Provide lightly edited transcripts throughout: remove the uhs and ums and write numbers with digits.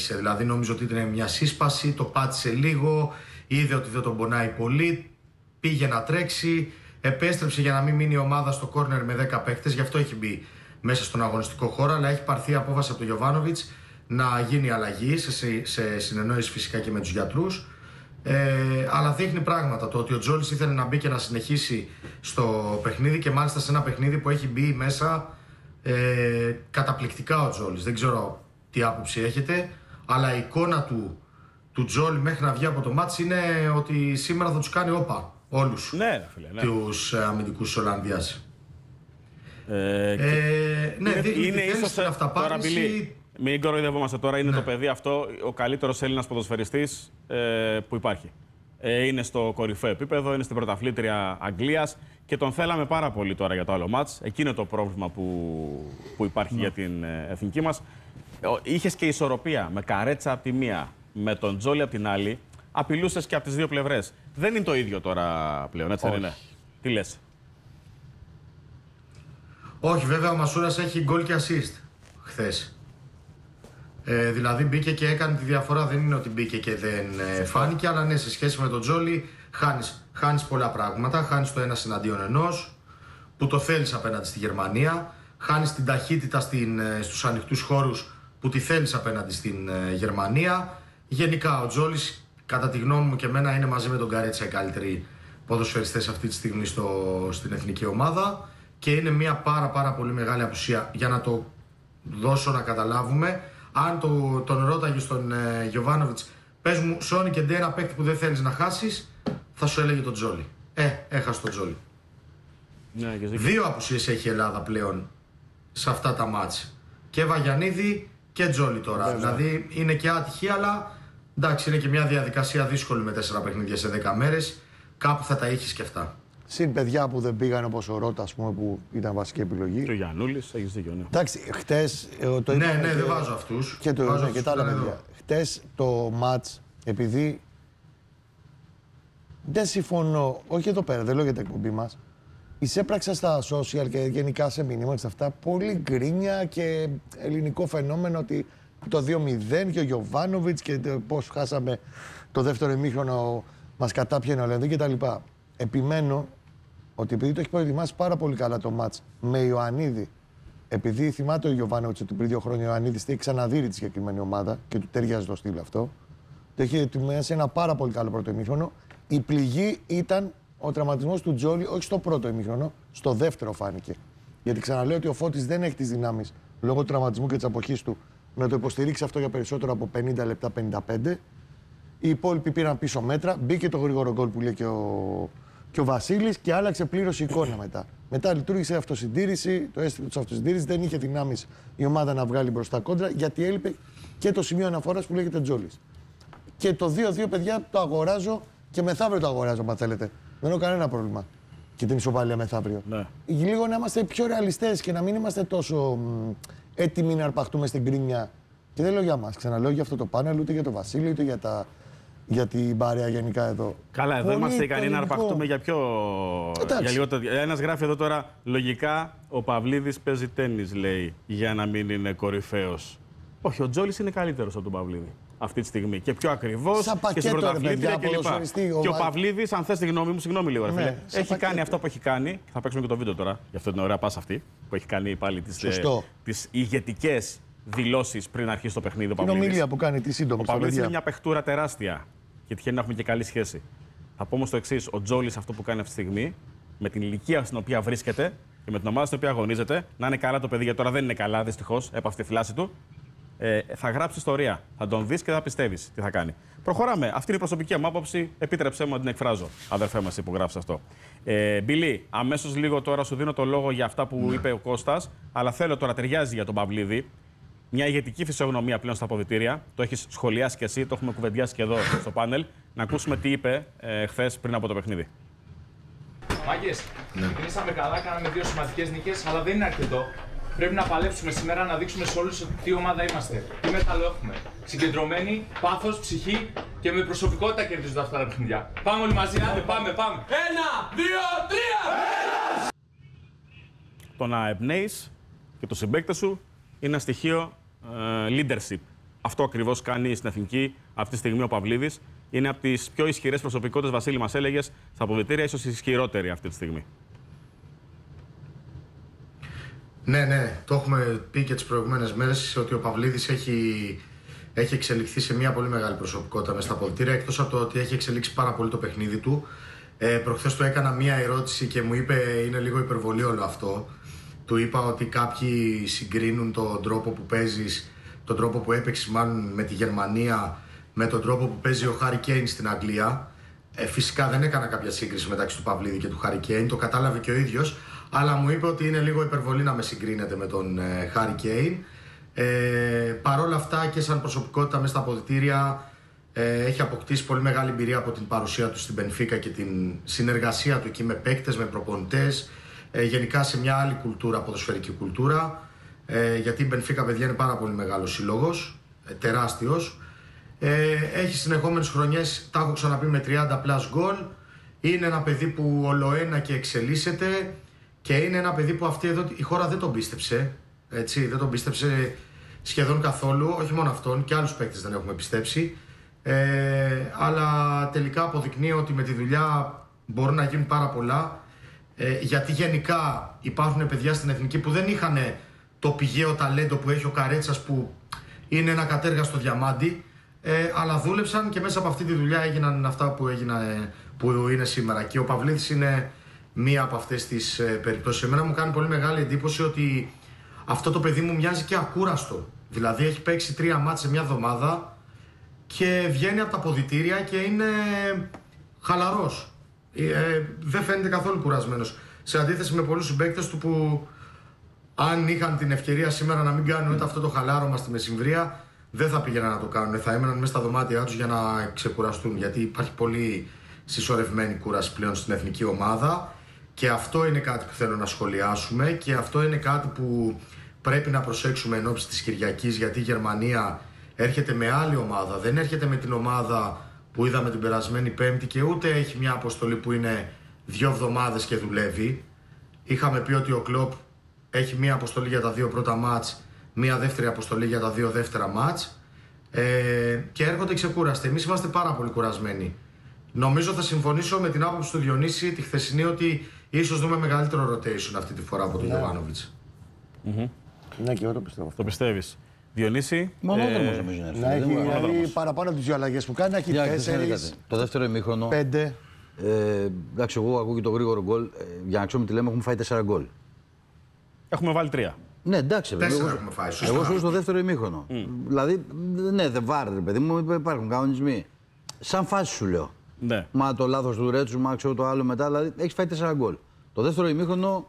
συνέχισε. Δηλαδή νόμιζε ότι ήταν μια σύσπαση, το πάτησε λίγο, είδε ότι δεν τον πονάει πολύ, πήγε να τρέξει, επέστρεψε για να μην μείνει η ομάδα στο κόρνερ με 10 παίκτες, γι' αυτό έχει μπει μέσα στον αγωνιστικό χώρο, αλλά έχει πάρθει απόφαση από τον Γιοβάνοβιτς να γίνει αλλαγή, σε συνεννόηση φυσικά και με τους γιατρούς. Αλλά δείχνει πράγματα το ότι ο Τζόλις ήθελε να μπει και να συνεχίσει στο παιχνίδι και μάλιστα σε ένα παιχνίδι που έχει μπει μέσα καταπληκτικά ο Τζόλις. Δεν ξέρω τι άποψη έχετε, αλλά η εικόνα του Τζόλι μέχρι να βγει από το μάτς είναι ότι σήμερα θα τους κάνει όπα όλους τους αμυντικούς της Ολλανδίας. Είναι ίσως τώρα, Μπιλί, μην κοροϊδευόμαστε τώρα, είναι το παιδί αυτό ο καλύτερος Έλληνας ποδοσφαιριστής που υπάρχει. Είναι στο κορυφαίο επίπεδο, είναι στην πρωταθλήτρια Αγγλίας και τον θέλαμε πάρα πολύ τώρα για το άλλο μάτς. Εκείνο το πρόβλημα που υπάρχει για την εθνική μας. Είχες και ισορροπία με Καρέτσα από τη μία, με τον Τζόλι από την άλλη. Απειλούσες και από τις δύο πλευρές. Δεν είναι το ίδιο τώρα πλέον, έτσι δεν είναι? Τι λες? Όχι, βέβαια ο Μασούρας έχει γκολ και assist χθες. Δηλαδή μπήκε και έκανε τη διαφορά, δεν είναι ότι μπήκε και δεν φάνηκε, αλλά ναι, σε σχέση με τον Τζόλι χάνεις πολλά πράγματα. Χάνεις το 1-1 που το θέλεις απέναντι στη Γερμανία, χάνεις την ταχύτητα στους ανοιχτούς χώρους που τη θέλεις απέναντι στην Γερμανία. Γενικά ο Τζόλις, κατά τη γνώμη μου και εμένα, είναι μαζί με τον Καρέτσα οι καλύτεροι ποδοσφαιριστές αυτή τη στιγμή στην εθνική ομάδα και είναι μια πάρα πολύ μεγάλη απουσία. Για να το δώσω να καταλάβουμε, αν τον ρώταγε στον Γιοβάνοβιτς, πες μου Σόνι και Ντε ένα παίκτη που δεν θέλεις να χάσεις, θα σου έλεγε τον Τζόλι. Έχασε τον Τζόλι. Ναι, δύο απουσίες έχει η Ελλάδα πλέον σε αυτά τα μάτς. Και Βαγιανίδη και Τζόλι τώρα. Βέβαια. Δηλαδή είναι και άτυχη, αλλά εντάξει, είναι και μια διαδικασία δύσκολη με 4 παιχνίδια σε 10 μέρες. Κάπου θα τα έχεις και αυτά. Συν παιδιά που δεν πήγαν, όπως ο Ρώτα, ας πούμε, που ήταν βασική επιλογή. Και ο Γιαννούλης, έχεις δίκιο, ναι. Εντάξει, χτες. Ναι, δεν βάζω αυτούς. Και τα άλλα παιδιά. Χτες το μάτς, επειδή δεν συμφωνώ, όχι εδώ πέρα, δεν λέω για την εκπομπή μας, εισέπραξα στα social και γενικά σε μήνυμα και σε αυτά πολύ γκρίνια και ελληνικό φαινόμενο ότι το 2-0 και ο Γιοβάνοβιτς και πώς χάσαμε το δεύτερο ημίχρονο, μας κατάπιανε ο Ολλανδοί κτλ. Επιμένω ότι επειδή το έχει προετοιμάσει πάρα πολύ καλά το μάτς με Ιωαννίδη, επειδή θυμάται ο Γιοβάνοβιτς ότι πριν 2 χρόνια ο Ιωαννίδης έχει ξαναδείρει τη συγκεκριμένη ομάδα και του ταιριάζει το στυλ αυτό, το έχει ετοιμάσει ένα πάρα πολύ καλό πρώτο ημίχρονο. Η πληγή ήταν ο τραυματισμός του Τζόλι, όχι στο πρώτο ημίχρονο, στο δεύτερο φάνηκε. Γιατί ξαναλέω ότι ο Φώτης δεν έχει τις δυνάμεις λόγω του τραυματισμού και της αποχής του να το υποστηρίξει αυτό για περισσότερο από 50 λεπτά, 55. Οι υπόλοιποι πήραν πίσω μέτρα, μπήκε το γρήγορο γκολ που λέει και ο Βασίλης και άλλαξε πλήρως η εικόνα μετά. Μετά λειτουργήσε η αυτοσυντήρηση, το αίσθημα της αυτοσυντήρησης, δεν είχε δυνάμεις η ομάδα να βγάλει μπροστά κόντρα, γιατί έλειπε και το σημείο αναφοράς που λέγεται Τζόλις. Και το 2-2, παιδιά, το αγοράζω και μεθαύριο το αγοράζω, αν θέλετε. Δεν έχω κανένα πρόβλημα. Και την ισοπαλία μεθαύριο. Ναι. Λίγο να είμαστε πιο ρεαλιστές και να μην είμαστε τόσο έτοιμοι να αρπαχτούμε στην κρίνια. Και δεν λέω για μας. Ξαναλέω για αυτό το πάνελ, ούτε για το Βασίλη, ούτε για την παρέα γενικά εδώ. Καλά, εδώ είμαστε ικανοί να αρπαχτούμε για πιο. Για λιγότερο. Ένας γράφει εδώ τώρα, λογικά ο Παυλίδης παίζει τένις, λέει, για να μην είναι κορυφαίος. Όχι, ο Τζόλις είναι καλύτερος από τον Παυλίδη αυτή τη στιγμή. Και πιο ακριβώς και στην πρωταθλήτρια κλπ. Και ο Παυλίδης, αν θες τη γνώμη μου, συγγνώμη λίγο, ρε φίλε, έχει κάνει αυτό που έχει κάνει. Θα παίξουμε και το βίντεο τώρα, γι' αυτό την ωραία πάσα αυτή, που έχει κάνει πάλι τις ηγετικές δηλώσεις πριν αρχίσει το παιχνίδι. Την ομιλία που κάνει τη σύντομη. Ο Παυλίδης είναι μια παιχτούρα τεράστια και τυχαίνει να έχουμε και καλή σχέση. Θα πω όμως το εξής: ο Τζόλις αυτό που κάνει αυτή τη στιγμή, με την ηλικία στην οποία βρίσκεται και με την ομάδα στην οποία αγωνίζεται, να είναι καλά το παιδί, γιατί τώρα δεν είναι καλά, δυστυχώς, έπαυσε τη φλάση του. Θα γράψει ιστορία. Θα τον δεις και θα πιστεύεις τι θα κάνει. Προχωράμε. Αυτή είναι η προσωπική μου άποψη. Επίτρεψέ μου να την εκφράζω. Αδερφέ μας, που γράψει αυτό. Μπιλί, αμέσως λίγο τώρα σου δίνω το λόγο για αυτά που είπε ο Κώστας, αλλά θέλω τώρα, ταιριάζει για τον Παυλίδη. Μια ηγετική φυσιογνωμία πλέον στα αποδυτήρια. Το έχεις σχολιάσει κι εσύ, το έχουμε κουβεντιάσει και εδώ στο πάνελ. Να ακούσουμε τι είπε χθες πριν από το παιχνίδι. Μάγκες, ξεκινήσαμε καλά, κάναμε 2 σημαντικές νίκες, αλλά δεν είναι αρκετό. Πρέπει να παλέψουμε σήμερα να δείξουμε σε όλους τι ομάδα είμαστε, τι μέταλλο έχουμε. Συγκεντρωμένοι, πάθος, ψυχή και με προσωπικότητα κερδίζονται αυτά τα παιχνίδια. Πάμε όλοι μαζί, άντε, πάμε. 1, 2, 3, Το να εμπνέεις και το συμπαίκτε σου είναι ένα στοιχείο leadership. αυτό ακριβώς κάνει στην εθνική αυτή τη στιγμή ο Παυλίδης. Είναι από τις πιο ισχυρές προσωπικότητες, Βασίλη, μας έλεγες, στα αποδυτήρια, ίσως η ισχυρότερη αυτή τη στιγμή. Ναι, το έχουμε πει και τις προηγούμενες μέρες ότι ο Παυλίδης έχει εξελιχθεί σε μια πολύ μεγάλη προσωπικότητα μες στα αποδυτήρια, εκτός από το ότι έχει εξελίξει πάρα πολύ το παιχνίδι του. Προχθές του έκανα μια ερώτηση και μου είπε είναι λίγο υπερβολή όλο αυτό. Του είπα ότι κάποιοι συγκρίνουν τον τρόπο που παίζεις, τον τρόπο που έπαιξες μάλλον με τη Γερμανία, με τον τρόπο που παίζει ο Χάρι Κέιν στην Αγγλία. Φυσικά δεν έκανα κάποια σύγκριση μεταξύ του Παυλίδη και του Χάρι Κέιν, το κατάλαβε και ο ίδιος, αλλά μου είπε ότι είναι λίγο υπερβολή να με συγκρίνεται με τον Χάρι Κέιν. Παρ' όλα αυτά και σαν προσωπικότητα μέσα στα αποδυτήρια έχει αποκτήσει πολύ μεγάλη εμπειρία από την παρουσία του στην Μπενφίκα και την συνεργασία του εκεί με παίκτες, με προπονητές, γενικά σε μια άλλη κουλτούρα, ποδοσφαιρική κουλτούρα, γιατί η Μπενφίκα, παιδιά, είναι πάρα πολύ μεγάλος σύλλογος, τεράστιος. Έχει συνεχόμενες χρονιές, τα έχω ξαναπεί, με 30 plus γκολ. Είναι ένα παιδί που ολοένα και εξελίσσεται και είναι ένα παιδί που αυτή εδώ η χώρα δεν τον πίστεψε. Έτσι, δεν τον πίστεψε σχεδόν καθόλου, όχι μόνο αυτόν, και άλλους παίκτες δεν έχουμε πιστέψει. Αλλά τελικά αποδεικνύει ότι με τη δουλειά μπορούν να γίνουν πάρα πολλά. Γιατί γενικά υπάρχουν παιδιά στην εθνική που δεν είχαν το πηγαίο ταλέντο που έχει ο Καρέτσας, που είναι ένα κατέργαστο διαμάντι, αλλά δούλεψαν και μέσα από αυτή τη δουλειά έγιναν αυτά που είναι σήμερα. Και ο Παυλίδης είναι μία από αυτές τις περιπτώσεις. Εμένα μου κάνει πολύ μεγάλη εντύπωση ότι αυτό το παιδί μου μοιάζει και ακούραστο. Δηλαδή έχει παίξει 3 μάτς σε μια εβδομάδα και βγαίνει από τα αποδυτήρια και είναι χαλαρός. Δεν φαίνεται καθόλου κουρασμένος. Σε αντίθεση με πολλούς συμπαίκτες του που αν είχαν την ευκαιρία σήμερα να μην κάνουν ούτε αυτό το χαλάρωμα στη μεσημβρία, δεν θα πήγαιναν να το κάνουν. Θα έμεναν μέσα στα δωμάτια τους για να ξεκουραστούν. Γιατί υπάρχει πολύ συσσωρευμένη κούραση πλέον στην εθνική ομάδα. Και αυτό είναι κάτι που θέλω να σχολιάσουμε και αυτό είναι κάτι που πρέπει να προσέξουμε εν ώψη της Κυριακής, γιατί η Γερμανία έρχεται με άλλη ομάδα, δεν έρχεται με την ομάδα που είδαμε την περασμένη Πέμπτη και ούτε έχει μια αποστολή που είναι 2 εβδομάδες και δουλεύει. Είχαμε πει ότι ο Κλοπ έχει μια αποστολή για τα 2 πρώτα μάτς, μια δεύτερη αποστολή για τα 2 δεύτερα μάτς και έρχονται ξεκούραστοι. Εμείς είμαστε πάρα πολύ κουρασμένοι. Νομίζω θα συμφωνήσω με την άποψη του Διονύση τη χθεσινή ότι ίσως δούμε μεγαλύτερο rotation αυτή τη φορά από τον Γιοβάνοβιτς. Ναι, και εγώ το πιστεύω. Το πιστεύεις. Διονύση. Μονόδρομος νομίζω είναι. Να έχει δηλαδή παραπάνω από τις 2 αλλαγές που κάνει, να έχει 4. Το δεύτερο ημίχρονο. 5. Εντάξει, εγώ ακούω και το γρήγορο γκολ. Για να ξέρουμε τι λέμε, έχουμε φάει 4 γκολ. Έχουμε βάλει 3. Ναι, εντάξει, 4 έχουμε φάει. Εγώ σου στο δεύτερο ημίχρονο. Δηλαδή, ναι, δεν βάρε, παιδί μου, υπάρχουν κανονισμοί. Σαν φάση σου λέω. Ναι. Μα το λάθος του Ρέτσου, μα ξέρω το άλλο μετά. Δηλαδή, έχει φάει 4 γκολ. Το δεύτερο ημίχρονο,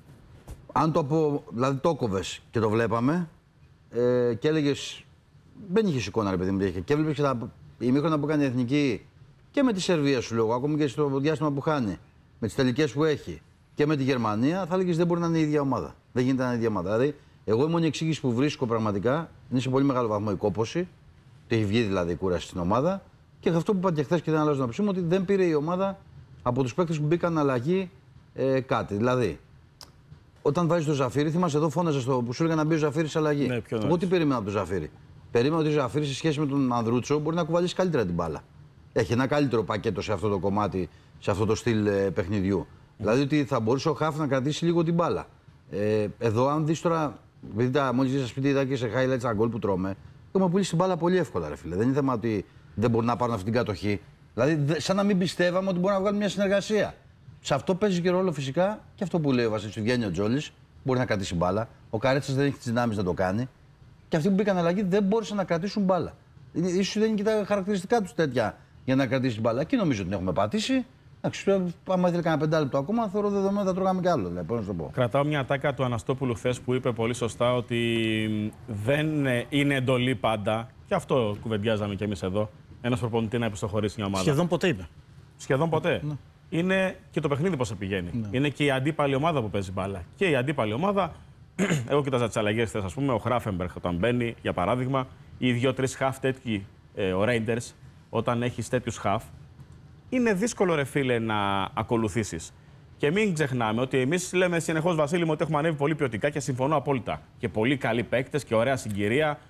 αν δηλαδή το κόβες και το βλέπαμε και έλεγες. Δεν είχε εικόνα, ρε παιδί μου, και έβλεπες και τα ημίχρονα που κάνει η εθνική και με τη Σερβία, σου λέω, ακόμη και στο διάστημα που χάνει, με τις τελικές που έχει και με τη Γερμανία, θα έλεγες δεν μπορεί να είναι η ίδια ομάδα. Δεν γίνεται να είναι η ίδια ομάδα. Δηλαδή, εγώ η μόνη εξήγηση που βρίσκω πραγματικά είναι σε πολύ μεγάλο βαθμό η κόπωση. Ότι έχει βγει δηλαδή η κούραση στην ομάδα. Και αυτό που είπα και χθες και δεν αλλάζω να ψούμε, ότι δεν πήρε η ομάδα από τους παίκτες που μπήκαν αλλαγή κάτι. Δηλαδή, όταν βάζει το Ζαφύρι, θυμάσαι εδώ φώναζε που σου έλεγα να μπει ο Ζαφύρι αλλαγή. Ναι, εγώ τι περίμενα από τον Ζαφύρι. Περίμενα ότι ο Ζαφύρι σε σχέση με τον Ανδρούτσο μπορεί να κουβαλήσει καλύτερα την μπάλα. Έχει ένα καλύτερο πακέτο σε αυτό το κομμάτι, σε αυτό το στυλ παιχνιδιού. Δηλαδή ότι θα μπορούσε ο Χαφ να κρατήσει λίγο την μπάλα. Εδώ, αν δει τώρα, επειδή μόλις δει, σπίτι είδα και σε highlights τα γκολ που τρώμε, έχουμε πουλήσει την μπάλα πολύ εύκολα, ρε φίλε. Δεν είναι θέμα ότι δεν μπορούν να πάρουν αυτή την κατοχή. Δηλαδή, σαν να μην πιστεύαμε ότι μπορούν να βγάλουν μια συνεργασία. Σε αυτό παίζει και ρόλο φυσικά και αυτό που λέει ο Βασίλης, βγαίνει ο Τζόλης, μπορεί να κρατήσει μπάλα. Ο Καρέτσας δεν έχει τις δυνάμεις να το κάνει. Και αυτοί που μπήκαν αλλαγή δεν μπόρεσαν να κρατήσουν μπάλα. Ίσως δεν είναι και τα χαρακτηριστικά τους τέτοια για να κρατήσει μπάλα. Εκεί νομίζω ότι την έχουμε πατήσει. Άμα ήθελε κανένα 5 λεπτό ακόμα, θεωρώ δεδομένο θα τρώγαμε κι άλλο. Δηλαδή, πώς να το πω. Κρατάω μια ατάκα του Αναστόπουλου χθες που είπε πολύ σωστά ότι δεν είναι εντολή πάντα. Και αυτό κουβεντιάζαμε κι εμείς εδώ. Ένας προπονητή να επιστοχωρήσει μια ομάδα. Σχεδόν ποτέ είπε. Σχεδόν ποτέ. Ναι. Είναι και το παιχνίδι πώς θα πηγαίνει. Ναι. Είναι και η αντίπαλη ομάδα που παίζει μπάλα. Και η αντίπαλη ομάδα, εγώ κοίταζα τις αλλαγές χθες, ας πούμε, ο Χράφενμπεργκ όταν μπαίνει, για παράδειγμα, ή 2-3 χαφ τέτοιοι, ο Rangers, όταν έχεις τέτοιους χαφ, είναι δύσκολο, ρε φίλε, να ακολουθήσεις. Και μην ξεχνάμε ότι εμείς λέμε συνεχώς, Βασίλη μου, ότι έχουμε ανέβει πολύ ποιοτικά και συμφωνώ απόλυτα. Και πολύ καλοί παίκτες και ωραία συγκυρία.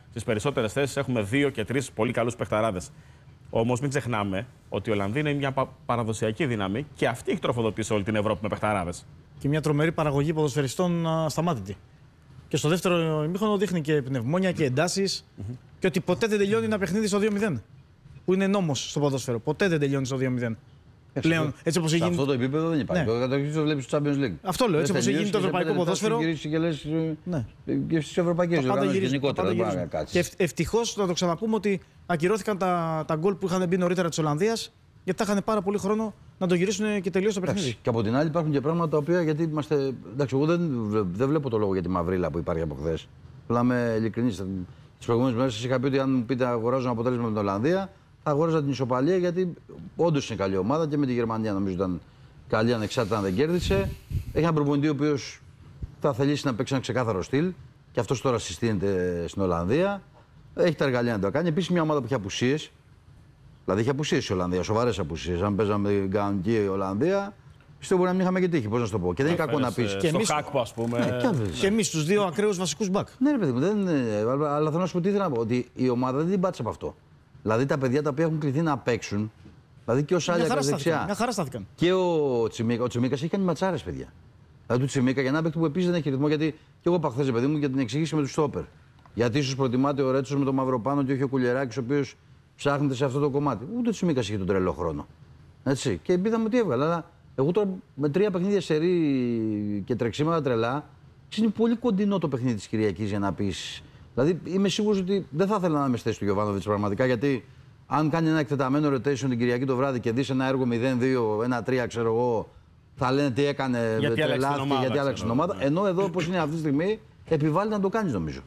Στις περισσότερες θέσεις έχουμε 2 και 3 πολύ καλούς παιχταράδες. Όμως μην ξεχνάμε ότι η Ολλανδία είναι μια παραδοσιακή δύναμη και αυτή έχει τροφοδοτήσει όλη την Ευρώπη με παιχταράδες. Και μια τρομερή παραγωγή ποδοσφαιριστών ασταμάτητη. Και στο δεύτερο ημίχρονο δείχνει και πνευμόνια και εντάσεις και ότι ποτέ δεν τελειώνει ένα παιχνίδι στο 2-0. Που είναι νόμος στο ποδόσφαιρο. Ποτέ δεν τελειώνει στο 2-0. Πλέον, έτσι όπως σε αυτό το επίπεδο δεν υπάρχει. Ναι. Καταρχήν το βλέπεις στο Champions League. Αυτό λέω. Έτσι όπως έχει γίνει το ευρωπαϊκό ποδόσφαιρο. Ναι. Και στις ευρωπαϊκές οργανώσεις γενικότερα δεν μπορεί να κάτσεις. Και ευτυχώς να το ξαναπούμε ότι ακυρώθηκαν τα γκολ που είχαν μπει νωρίτερα της Ολλανδίας, γιατί θα είχαν πάρα πολύ χρόνο να το γυρίσουν και τελείως το παιχνίδι. Και από την άλλη υπάρχουν και πράγματα τα οποία γιατί είμαστε. Εντάξει, εγώ δεν βλέπω το λόγο για τη μαυρίλα που υπάρχει από χθες. Θέλω να είμαι ειλικρινής. Τις προηγούμενες μέρες σας είχα πει ότι αν μου πείτε αγοράζω ένα αποτέλεσμα με την Ολλανδία, θα αγόραζα την ισοπαλία γιατί όντως είναι καλή ομάδα και με τη Γερμανία νομίζω ήταν καλή ανεξάρτητα αν δεν κέρδισε. Έχει έναν προπονητή ο οποίος θα θελήσει να παίξει ένα ξεκάθαρο στυλ και αυτός τώρα συστήνεται στην Ολλανδία. Έχει τα εργαλεία να το κάνει. Επίσης μια ομάδα που έχει απουσίες. Δηλαδή είχε απουσίες η Ολλανδία, σοβαρές απουσίες. Αν παίζαμε την κανονική Ολλανδία, πιστεύω μπορεί να μην είχαμε και τύχη. Πώς να σου το πω. Και δεν είναι κακό να πεις. Στο Χάκπο, ας πούμε. Και εμείς τους 2 ακραίους βασικούς μπακ. Ναι, ρε παιδί μου, αλλά θέλω να σου πω τι ήθελα να πω. Ότι η ομάδα δεν την πάτησε από αυτό. Δηλαδή τα παιδιά τα οποία έχουν κληθεί να παίξουν, δηλαδή και ο Σάλιακας δεξιά. Μια χαρά στάθηκαν. Και ο Τσιμίκας έχει κάνει ματσάρες, παιδιά. Δηλαδή του Τσιμίκα για ένα παίκτη που επίσης δεν έχει ρυθμό, γιατί και εγώ είπα χθες, παιδί μου, για την εξήγηση με του στόπερ. Γιατί ίσως προτιμάται ο Ρέτσος με το Μαυροπάνο και όχι ο Κουλιεράκης, ο οποίος ψάχνεται σε αυτό το κομμάτι. Ούτε ο Τσιμίκας είχε τον τρελό χρόνο. Έτσι. Και είδαμε τι έβγαλε. Αλλά εγώ τώρα με 3 παιχνίδια σερί και τρεξίματα τρελά, είναι πολύ κοντινό το παιχνίδι της Κυριακής για να πεις. Δηλαδή είμαι σίγουρος ότι δεν θα ήθελα να είμαι στη θέση του Γιοβάνοβιτς πραγματικά, γιατί αν κάνει ένα εκτεταμένο rotation την Κυριακή το βράδυ και δεις ένα έργο 0-2, 1-3, ξέρω εγώ, θα λένε τι έκανε, τρελάθηκε γιατί άλλαξε την ομάδα. Ενώ εδώ όπως είναι αυτή τη στιγμή, επιβάλλεται να το κάνεις νομίζω.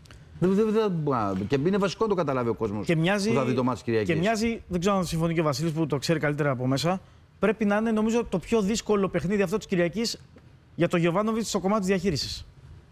Και είναι βασικό να το καταλάβει ο κόσμος που θα δει το μάτς Κυριακής. Και μοιάζει, δεν ξέρω αν συμφωνεί και ο Βασίλης που το ξέρει καλύτερα από μέσα, πρέπει να είναι νομίζω το πιο δύσκολο παιχνίδι αυτό της Κυριακής για τον Γιοβάνοβιτς στο κομμάτι της διαχείρισης.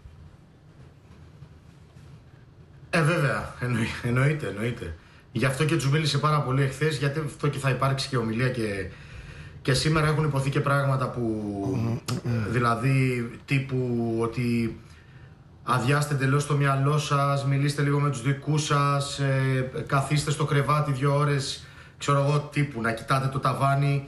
Βέβαια, εννοείται. Γι' αυτό και τους μίλησε πάρα πολύ εχθές, γιατί αυτό και θα υπάρξει και ομιλία και σήμερα έχουν υποθεί και πράγματα που δηλαδή τύπου ότι αδειάστε εντελώς το μυαλό σας, μιλήστε λίγο με τους δικούς σας, καθίστε στο κρεβάτι 2 ώρες, ξέρω εγώ τύπου, να κοιτάτε το ταβάνι.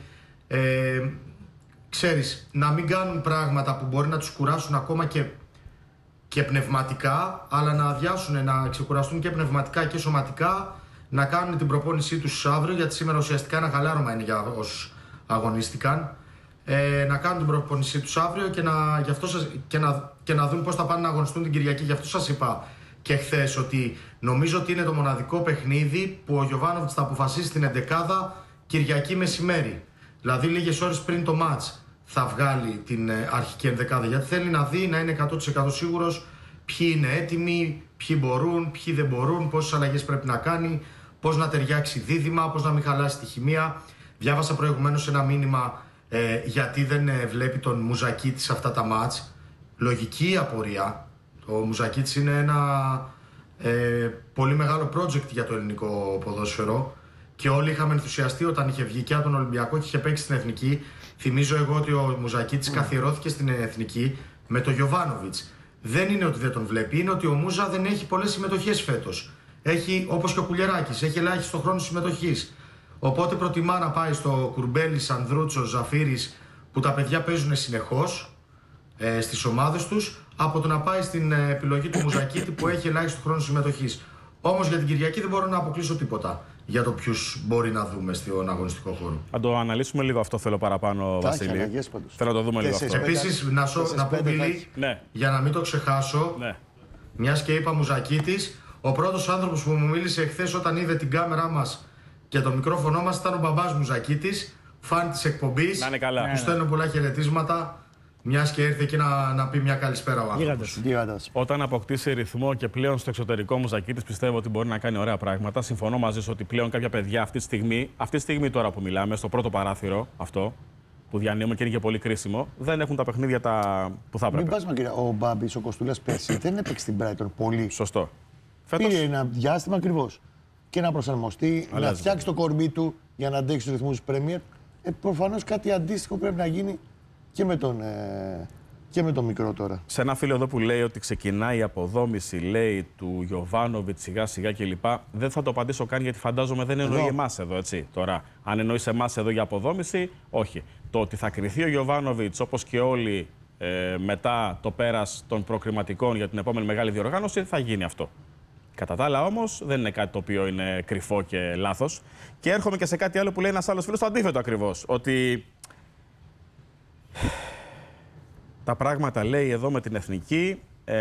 Ξέρεις, να μην κάνουν πράγματα που μπορεί να τους κουράσουν ακόμα και πνευματικά, αλλά να αδειάσουν, να ξεκουραστούν και πνευματικά και σωματικά, να κάνουν την προπόνησή τους αύριο, γιατί σήμερα ουσιαστικά ένα χαλάρωμα είναι για όσους αγωνίστηκαν. Να κάνουν την προπόνησή τους αύριο και να δουν πώς θα πάνε να αγωνιστούν την Κυριακή. Γι' αυτό σας είπα και χθες ότι νομίζω ότι είναι το μοναδικό παιχνίδι που ο Γιοβάνοβιτς θα αποφασίσει την 11η Κυριακή μεσημέρι. Δηλαδή λίγες ώρες πριν το μάτς θα βγάλει την αρχική 11η, γιατί θέλει να δει, να είναι 100% σίγουρος ποιοι είναι έτοιμοι, ποιοι μπορούν, ποιοι δεν μπορούν, πόσες αλλαγές πρέπει να κάνει, πώς να ταιριάξει δίδυμα, πώς να μην χαλάσει τη χημεία. Διάβασα προηγουμένως ένα μήνυμα γιατί δεν βλέπει τον Μουζακίτη σε αυτά τα μάτς. Λογική απορία. Ο Μουζακίτης είναι ένα πολύ μεγάλο project για το ελληνικό ποδόσφαιρο και όλοι είχαμε ενθουσιαστεί όταν είχε βγει και από τον Ολυμπιακό και είχε παίξει στην Εθνική. Θυμίζω εγώ ότι ο Μουζακίτης καθιερώθηκε στην Εθνική με τον Γιοβάνοβιτς. Δεν είναι ότι δεν τον βλέπει, είναι ότι ο Μούζα δεν έχει πολλές συμμετοχές φέτος. Έχει, όπως και ο Κουλιεράκης, έχει ελάχιστο χρόνο συμμετοχής. Οπότε προτιμά να πάει στο Κουρμπέλης, Ανδρούτσος, Ζαφύρης, που τα παιδιά παίζουν συνεχώς στις ομάδες τους, από το να πάει στην επιλογή του Μουζακίτη που έχει ελάχιστο χρόνο συμμετοχής. Όμως για την Κυριακή δεν μπορώ να αποκλείσω τίποτα για το ποιους μπορεί να δούμε στον αγωνιστικό χώρο. Θα το αναλύσουμε λίγο αυτό, θέλω παραπάνω, Βασίλη. Θέλω να το δούμε λίγο αυτό. Επίσης, να πω, Μπίλη, για να μην το ξεχάσω, μιας και είπα Μουζακίτης, ο πρώτος άνθρωπος που μου μίλησε εχθές όταν είδε την κάμερά μας και το μικρόφωνο μας ήταν ο μπαμπάς Μουζακίτης, φαν της εκπομπής. Να είναι καλά. Του στέλνω πολλά χαιρετίσματα. Μιας και ήρθε εκεί να πει μια καλησπέρα ο άνθρωπος. Όταν αποκτήσει ρυθμό και πλέον στο εξωτερικό Μουζακίτης, πιστεύω ότι μπορεί να κάνει ωραία πράγματα. Συμφωνώ μαζί σου ότι πλέον κάποια παιδιά αυτή τη στιγμή τώρα που μιλάμε, στο πρώτο παράθυρο αυτό που διανύουμε και είναι και πολύ κρίσιμο, δεν έχουν τα παιχνίδια που θα έπρεπε. Μην πας, κύριε. Ο Μπάμπης, ο Κοστούλας πέρσι δεν έπαιξε στην Brighton πολύ. Σωστό. Πήρε ένα διάστημα ακριβώς και να προσαρμοστεί, να φτιάξει το κορμί του για να αντέξει τους ρυθμούς της Premier. Προφανώς κάτι αντίστοιχο πρέπει να γίνει και με τον Και με το μικρό τώρα. Σε ένα φίλο εδώ που λέει ότι ξεκινάει η αποδόμηση, λέει, του Γιοβάνοβιτ σιγά σιγά κλπ. Δεν θα το απαντήσω καν γιατί φαντάζομαι δεν εννοεί εμάς εδώ, έτσι. Τώρα, αν εννοεί εμάς εδώ για αποδόμηση, όχι. Το ότι θα κριθεί ο Γιοβάνοβιτ όπως και όλοι μετά το πέρας των προκριματικών για την επόμενη μεγάλη διοργάνωση, θα γίνει αυτό. Κατά τα άλλα όμως δεν είναι κάτι το οποίο είναι κρυφό και λάθος. Και έρχομαι και σε κάτι άλλο που λέει ένας άλλος φίλος, το αντίθετο ακριβώς. Ότι τα πράγματα λέει εδώ με την εθνική,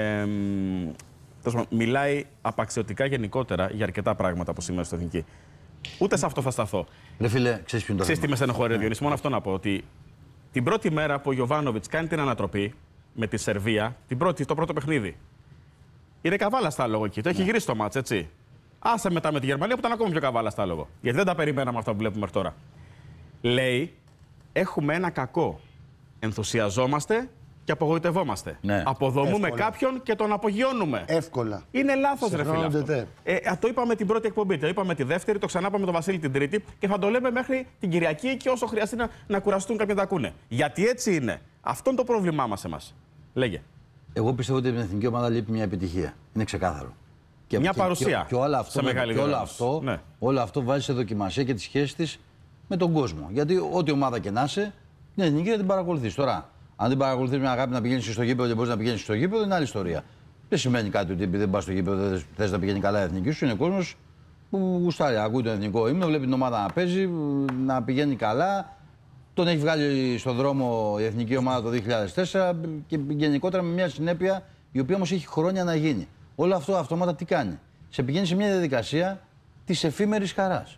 μιλάει απαξιωτικά γενικότερα για αρκετά πράγματα που σημαίνει στην εθνική. Ούτε σε αυτό θα σταθώ. Ρε φίλε, ξέρεις ποιο είναι το θέμα. Ξέρεις τι με στενοχωρεί, Διονύση, μόνο αυτό να πω. Ότι την πρώτη μέρα που ο Γιοβάνοβιτς κάνει την ανατροπή με τη Σερβία, το πρώτο παιχνίδι, είναι καβάλα στα άλογο εκεί. Το έχει γυρίσει το μάτς, έτσι. Άσε μετά με τη Γερμανία που ήταν ακόμη πιο καβάλα στα άλογο. Γιατί δεν τα περιμέναμε αυτά που βλέπουμε μέχρι τώρα. Λέει, έχουμε ένα κακό. Ενθουσιαζόμαστε και απογοητευόμαστε. Ναι. Αποδομούμε κάποιον και τον απογειώνουμε. Εύκολα. Είναι λάθος, ρε φίλε. Το είπαμε την πρώτη εκπομπή, το είπαμε τη δεύτερη, το ξανά είπαμε τον Βασίλη την τρίτη και θα το λέμε μέχρι την Κυριακή και όσο χρειαστεί να κουραστούν κάποιοι να τα ακούνε. Γιατί έτσι είναι. Αυτό είναι το πρόβλημά μας εμάς. Λέγε. Εγώ πιστεύω ότι την εθνική ομάδα λείπει μια επιτυχία. Είναι ξεκάθαρο. Μια παρουσία. Και όλο αυτό, σε μεγάλη όλο αυτό βάζει σε δοκιμασία και τη σχέση της με τον κόσμο. Γιατί ό,τι ομάδα και να είσαι, την εθνική δεν την παρακολουθείς. Τώρα, αν δεν παρακολουθείς μια αγάπη να πηγαίνεις στο γήπεδο και μπορείς να πηγαίνεις στο γήπεδο, είναι άλλη ιστορία. Δεν σημαίνει κάτι ότι επειδή δεν πας στο γήπεδο δεν θες να πηγαίνει καλά η εθνική σου. Είναι κόσμος που γουστάρει, ακούει τον εθνικό ύμνο, βλέπει την ομάδα να παίζει, να πηγαίνει καλά. Τον έχει βγάλει στον δρόμο η εθνική ομάδα το 2004 και γενικότερα με μια συνέπεια η οποία όμως έχει χρόνια να γίνει. Όλο αυτό αυτόματα τι κάνει. Σε πηγαίνει σε μια διαδικασία της εφήμερης χαράς.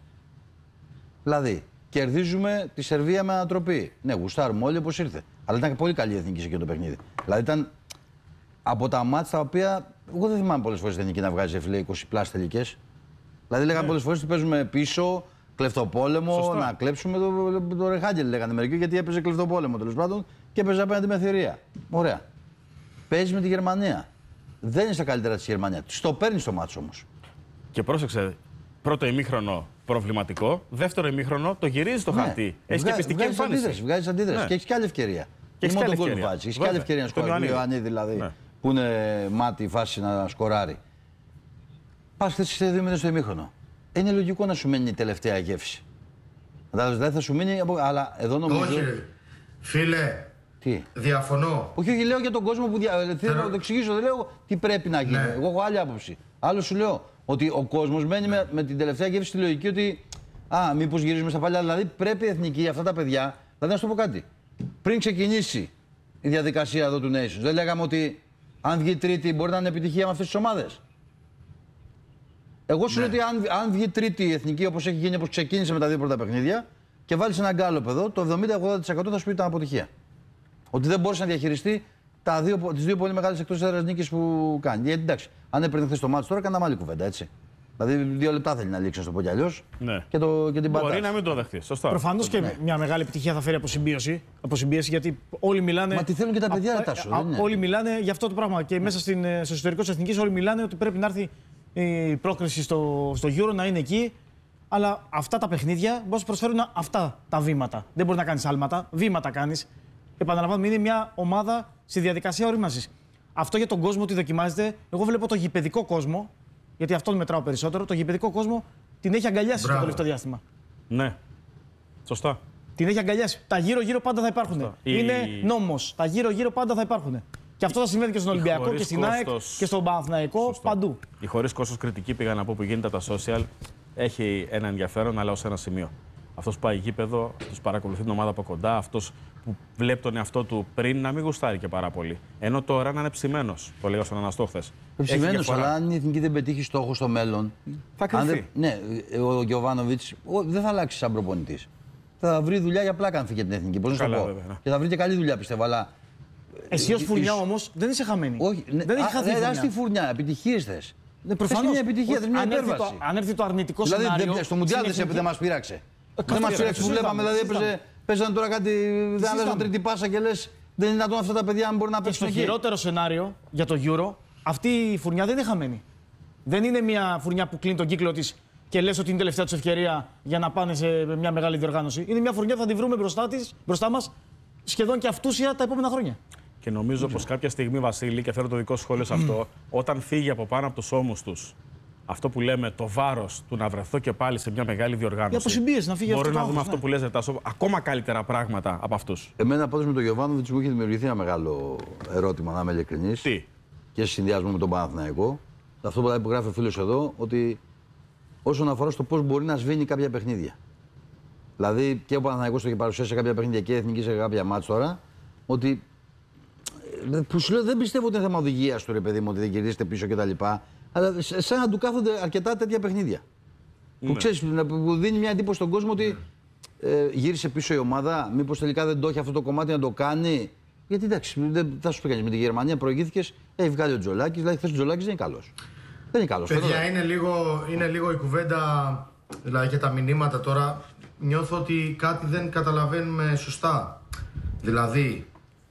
Δηλαδή, κερδίζουμε τη Σερβία με ανατροπή. Ναι, γουστάρουμε όλοι όπως ήρθε. Αλλά ήταν και πολύ καλή η εθνική σε εκείνο το παιχνίδι. Δηλαδή ήταν από τα μάτς τα οποία. Εγώ δεν θυμάμαι πολλές φορές την εθνική να βγάζει 20+ τελικές. Δηλαδή λέγανε πολλές φορές ότι παίζουμε πίσω, κλεφτοπόλεμο, σωστά. Να κλέψουμε το Ρεχάγκελ λέγανε μερικοί γιατί έπαιζε κλεφτοπόλεμο τέλος πάντων και έπαιζε απέναντι με θηρία. Ωραία. Παίζει με τη Γερμανία. Δεν είναι στα καλύτερα της Γερμανία. Στο παίρνει το μάτσο όμως. Και πρόσεξε, πρώτο ημίχρονο προβληματικό, δεύτερο ημίχρονο το γυρίζει στο χαρτί. Έχει και πιστική εμφάνιση. Βγάζει αντίδραση. Ναι. Και έχει και άλλη ευκαιρία. Και έχει και άλλη ευκαιρία να σκοράρει. Ο Ιωαννίδη δηλαδή, ναι. Που είναι μάτι η φάση να σκοράρει. Πας χθες 2-0 στο ημίχρονο. Είναι λογικό να σου μένει η τελευταία γεύση. Δεν θα σου μείνει, αλλά εδώ νομίζω. Όχι, φίλε. Τι? Διαφωνώ. Όχι, λέω για τον κόσμο που θέλω να το εξηγήσω. Δεν λέω τι πρέπει να γίνει. Ναι. Εγώ έχω άλλη άποψη. Άλλο σου λέω ότι ο κόσμος μένει με την τελευταία γεύση στη λογική ότι. Μήπως γυρίζουμε στα παλιά. Δηλαδή πρέπει η εθνική, αυτά τα παιδιά. Δηλαδή να σου πω κάτι. Πριν ξεκινήσει η διαδικασία εδώ του Nations, δεν λέγαμε ότι αν βγει τρίτη μπορεί να είναι επιτυχία με αυτές τις ομάδες. Εγώ σου λέω ότι αν βγει τρίτη η εθνική όπως έχει γίνει, όπως ξεκίνησε με τα δύο πρώτα παιχνίδια και βάλεις ένα γκάλωπ εδώ, το 70-80% θα σου πει ότι ήταν αποτυχία. Ότι δεν μπορούσε να διαχειριστεί τις δύο πολύ μεγάλες εκτός έδρας νίκες που κάνει. Γιατί εντάξει, αν έπαιρνε χθες το μάτσο τώρα, κάναμε άλλη κουβέντα, έτσι. Δηλαδή 2 λεπτά θέλει να λήξει, να το πω κι αλλιώς. Ναι. Και την πατάς. Μπορεί να μην το δεχτεί. Σωστά. Προφανώς και μια μεγάλη επιτυχία θα φέρει αποσυμπίωση, γιατί όλοι μιλάνε. Μα τι θέλουν και τα παιδιά, Τάσο. Όλοι μιλάνε για αυτό το πράγμα. Και μέσα στο εσωτερικό της εθνικής όλοι μιλάνε ότι πρέπει να έρθει η πρόκριση στο Euro, να είναι εκεί. Αλλά αυτά τα παιχνίδια μπορεί να προσφέρουν αυτά τα βήματα. Δεν μπορεί να κάνεις άλματα. Βήματα κάνεις. Επαναλαμβάνουμε, είναι μια ομάδα στη διαδικασία ορίμανσης. Αυτό για τον κόσμο ότι δοκιμάζεται. Εγώ βλέπω το γηπεδικό κόσμο, γιατί αυτόν μετράω περισσότερο. Το γηπεδικό κόσμο την έχει αγκαλιάσει το τελευταίο διάστημα. Ναι. Σωστά. Την έχει αγκαλιάσει. Τα γύρω-γύρω πάντα θα υπάρχουν. Είναι νόμος. Τα γύρω-γύρω πάντα θα υπάρχουν. Και αυτό θα συμβαίνει και στον Ολυμπιακό και στην ΑΕΚ και στον Παναθηναϊκό, παντού. Η χωρίς κόστος κριτική πήγα να πω που γίνεται από τα social έχει ένα ενδιαφέρον, αλλά ως ένα σημείο. Αυτός που πάει γήπεδο, αυτός που παρακολουθεί την ομάδα από κοντά, αυτός που βλέπει τον εαυτό του πριν να μην γουστάρει και πάρα πολύ. Ενώ τώρα να είναι ψημένος. Το λέγα στον Αναστό χθες. Ψημένος, αλλά αν η εθνική δεν πετύχει στόχο στο μέλλον. Θα κρυφτεί. Ναι, ο Γιοβάνοβιτς δεν θα αλλάξει σαν προπονητής. Θα βρει δουλειά για πλάκα αν φύγει από την εθνική. Πώς να το πω. Βέβαια. Και θα βρει και καλή δουλειά πιστεύω. Αλλά... Εσύ ως φουρνιά όμως δεν είσαι χαμένη. Όχι, δεν έχει χαθεί. Δεν στη φουρνιά, επιτυχίες θες. Προφανώς μια επιτυχία, δεν είναι μια υπέρβαση. Αν έρθει το αρνητικό σενάριο. Δηλαδή στο Μουντιάλ δεν μας πείραξε. Δεν μας πείραξε που βλέπαμε, δηλαδή παίζανε τώρα κάτι. Δεν άλλαζαν τρίτη πάσα και λες δεν είναι δυνατόν αυτά τα παιδιά αν μπορεί να παίξουν. Στο χειρότερο σενάριο για το Euro, αυτή η φουρνιά δεν είναι χαμένη. Δεν είναι μια φουρνιά που κλείνει τον κύκλο της και λες ότι είναι η τελευταία τους ευκαιρία για να πάνε σε μια μεγάλη διοργάνωση. Είναι μια φουρνιά που θα τη βρούμε μπροστά μας σχεδόν και αυτούσια τα επόμενα χρόνια. Και νομίζω πως κάποια στιγμή, Βασίλη, και θέλω το δικό σχόλιο σε αυτό, όταν φύγει από πάνω από τους ώμους τους αυτό που λέμε το βάρος του να βρεθώ και πάλι σε μια μεγάλη διοργάνωση. Για αποσυμπίεση να φύγει αυτό. Μπορεί να δούμε αυτό που λες, Ρετάσο, ακόμα καλύτερα πράγματα από αυτούς. Εμένα πάντως με τον Γιοβάνοβιτς μου είχε δημιουργηθεί ένα μεγάλο ερώτημα, να είμαι ειλικρινής. Τι? Και σε συνδυασμό με τον Παναθηναϊκό. Αυτό που γράφει ο φίλος εδώ, ότι όσον αφορά στο πώς μπορεί να σβήνει κάποια παιχνίδια. Δηλαδή και ο Παναθηναϊκός το είχε παρουσιάσει σε κάποια παιχνίδια και η Εθνική σε κάποια μάτς τώρα, ότι. Που σου λέω, δεν πιστεύω ότι είναι θέμα οδηγίας του, ρε παιδί μου, ότι δεν κερδίσετε πίσω κτλ. Αλλά σαν να του κάθονται αρκετά τέτοια παιχνίδια. Ναι. Που ξέρεις, που δίνει μια εντύπωση στον κόσμο ότι γύρισε πίσω η ομάδα, μήπως τελικά δεν το έχει αυτό το κομμάτι να το κάνει. Γιατί εντάξει, δεν θα σου πει κανείς, με τη Γερμανία προηγήθηκες, έχει βγάλει ο Τζολάκης, δηλαδή χθες ο Τζολάκης δεν είναι καλός. Δεν είναι καλός. Παιδιά, είναι λίγο η κουβέντα, δηλαδή και τα μηνύματα τώρα. Νιώθω ότι κάτι δεν καταλαβαίνουμε σωστά. Δηλαδή,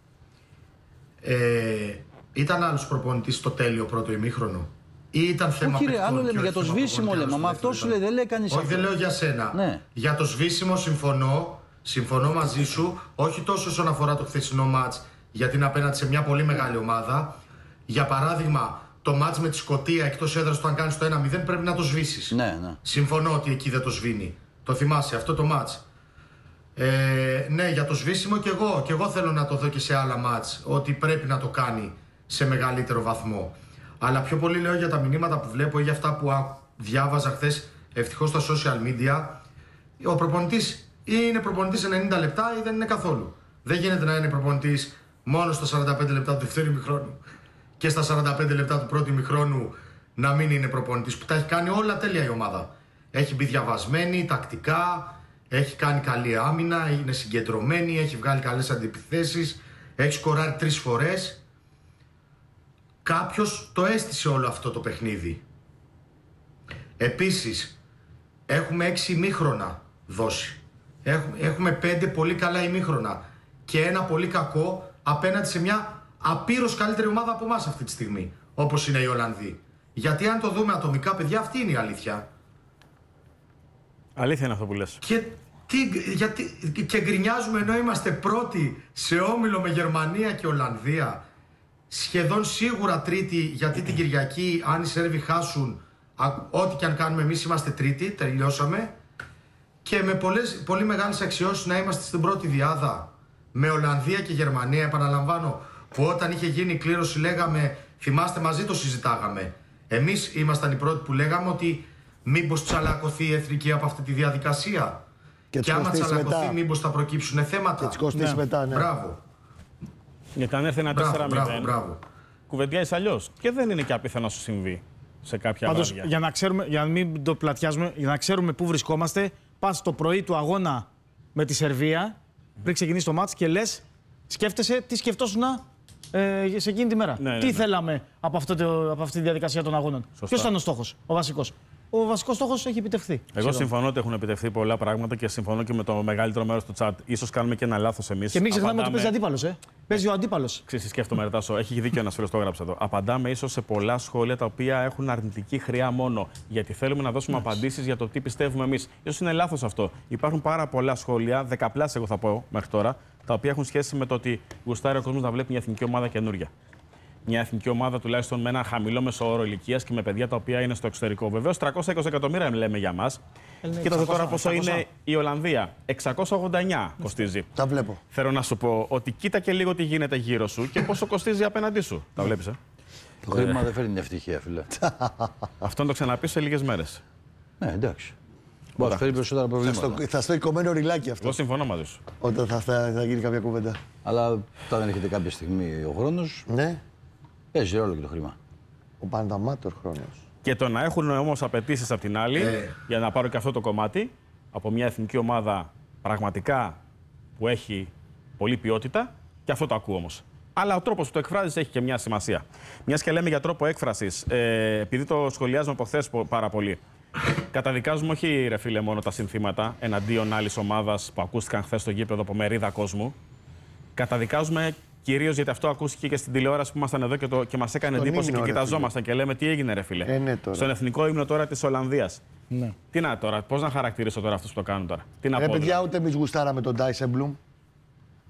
ήταν άλλος προπονητής στο τέλειο πρώτο ημίχρονο ή ήταν θέμα όχι, παιχτών? άλλο λέμε για το σβήσιμο, λέμε. Μα αυτό σου λέει, δεν λέει κανείς. Όχι, δεν λέω για σένα. Ναι. Για το σβήσιμο συμφωνώ μαζί σου, όχι τόσο όσον αφορά το χθεσινό μάτς, γιατί είναι απέναντι σε μια πολύ μεγάλη ομάδα. Για παράδειγμα, το μάτς με τη Σκωτία εκτός έδρας, όταν κάνεις το 1-0, πρέπει να το σβήσεις. Ναι, ναι. Συμφωνώ ότι εκεί δεν το σβήνει. Το θυμάσαι αυτό το μάτς. Ναι, για το σβήσιμο και εγώ θέλω να το δω και σε άλλα μάτς, ότι πρέπει να το κάνει σε μεγαλύτερο βαθμό. Αλλά πιο πολύ λέω για τα μηνύματα που βλέπω ή για αυτά που διάβαζα χθες, ευτυχώς στα social media. Ο προπονητής ή είναι προπονητής 90 λεπτά ή δεν είναι καθόλου. Δεν γίνεται να είναι προπονητής μόνο στα 45 λεπτά του δεύτερου ημιχρόνου και στα 45 λεπτά του πρώτου ημιχρόνου να μην είναι προπονητής, που τα έχει κάνει όλα τέλεια η ομάδα. Έχει μπει διαβασμένη, τακτικά, έχει κάνει καλή άμυνα, είναι συγκεντρωμένη, έχει βγάλει καλές αντιπιθέσεις, έχει σκοράρει 3 φορές. Κάποιος το αίσθησε όλο αυτό το παιχνίδι. Επίσης, έχουμε 6 ημίχρονα δώσει. Έχουμε 5 πολύ καλά ημίχρονα και ένα πολύ κακό απέναντι σε μια απείρως καλύτερη ομάδα από εμάς αυτή τη στιγμή, όπως είναι οι Ολλανδοί. Γιατί αν το δούμε ατομικά, παιδιά, αυτή είναι η αλήθεια. Αλήθεια είναι αυτό που λες. Και γκρινιάζουμε ενώ είμαστε πρώτοι σε όμιλο με Γερμανία και Ολλανδία. Σχεδόν σίγουρα τρίτη, γιατί την Κυριακή, αν οι Σέρβοι χάσουν, ό,τι και αν κάνουμε εμείς είμαστε τρίτη, τελειώσαμε. Και με πολύ μεγάλες αξιώσεις να είμαστε στην πρώτη διάδα με Ολλανδία και Γερμανία. Επαναλαμβάνω, που όταν είχε γίνει η κλήρωση λέγαμε, θυμάστε, μαζί το συζητάγαμε. Εμείς ήμασταν οι πρώτοι που λέγαμε ότι μήπως τσαλακωθεί η εθνική από αυτή τη διαδικασία. Και άμα τσαλακωθεί, μήπως θα προκύψουν θέματα. Και τις κοστίσεις μετά, ναι. Μπράβο. Γιατί αν έρθει ένα 4-0, κουβεντιάζεις αλλιώς. Και δεν είναι και απίθανο να σου συμβεί σε κάποια βάρδια. Για να μην το πλατιάζουμε, για να ξέρουμε πού βρισκόμαστε, πας το πρωί του αγώνα με τη Σερβία, πριν ξεκινήσει το μάτς και λες, σκέφτεσαι τι σκεφτόσουν σε εκείνη τη μέρα. Ναι, τι θέλαμε από αυτή τη διαδικασία των αγώνων. Ποιος ήταν ο στόχος, ο βασικός? Ο βασικός στόχος έχει επιτευχθεί. Εγώ συμφωνώ ότι έχουν επιτευχθεί πολλά πράγματα και συμφωνώ και με το μεγαλύτερο μέρος του chat. Ίσως κάνουμε και ένα λάθος εμείς. Και μην ξεχνάμε ότι παίζει αντίπαλος. Παίζει ο αντίπαλος. Ξέρεις, σκέφτομαι, Ρετάσο. Έχει δίκιο ένας φίλος, το έγραψε εδώ. Απαντάμε ίσως σε πολλά σχόλια τα οποία έχουν αρνητική χρειά μόνο. Γιατί θέλουμε να δώσουμε απαντήσεις για το τι πιστεύουμε εμείς. Ίσως είναι λάθος αυτό. Υπάρχουν πάρα πολλά σχόλια, δεκαπλάσια εγώ θα πω μέχρι τώρα, τα οποία έχουν σχέση με το ότι γουστάρει ο κόσμος να βλέπει μια εθνική ομάδα καινούρια. Μια εθνική ομάδα τουλάχιστον με ένα χαμηλό μεσοόρο ηλικίας και με παιδιά τα οποία είναι στο εξωτερικό. Βεβαίως 320 εκατομμύρια λέμε για μας. Κοίτατε τώρα πόσο είναι η Ολλανδία. 689 κοστίζει. Τα βλέπω. Θέλω να σου πω ότι κοίτα και λίγο τι γίνεται γύρω σου και πόσο κοστίζει απέναντί σου. Τα βλέπεις, Το χρήμα δεν φέρνει την ευτυχία, φίλε. Αυτό να το ξαναπείς σε λίγες μέρες. Ναι, εντάξει. Μπορεί να φέρει περισσότερα προβλήματα. Θα στο κομμένο ριλάκι αυτό. Εγώ συμφωνώ μαζί σου. Όταν θα γίνει κάποια κουβέντα. Αλλά όταν έρχεται κάποια στιγμή ο χρόνος, Ναι. παίζει ρόλο και το χρήμα. Ο Πανταμάτορ χρόνος. Και το να έχουν όμως απαιτήσεις απ' την άλλη, για να πάρω και αυτό το κομμάτι, από μια εθνική ομάδα πραγματικά που έχει πολλή ποιότητα, και αυτό το ακούω όμως. Αλλά ο τρόπος που το εκφράζεις έχει και μια σημασία. Μιας και λέμε για τρόπο έκφρασης, επειδή το σχολιάζουμε από χθες πάρα πολύ. Καταδικάζουμε όχι, ρε φίλε, μόνο τα συνθήματα εναντίον άλλης ομάδας που ακούστηκαν χθες στο γήπεδο από μερίδα κόσμου. Καταδικάζουμε κυρίως γιατί αυτό ακούστηκε και στην τηλεόραση που ήμασταν εδώ και μας έκανε εντύπωση και κοιταζόμασταν και λέμε τι έγινε, ρε φίλε. Ναι, τώρα. Στον εθνικό ύμνο τώρα της Ολλανδίας. Ναι. Τι να τώρα, πώς να χαρακτηρίσω τώρα αυτούς που το κάνουν τώρα. Τι να πω. Παιδιά, δηλαδή. ούτε εμείς γουστάραμε τον Ντάισεμπλουμ.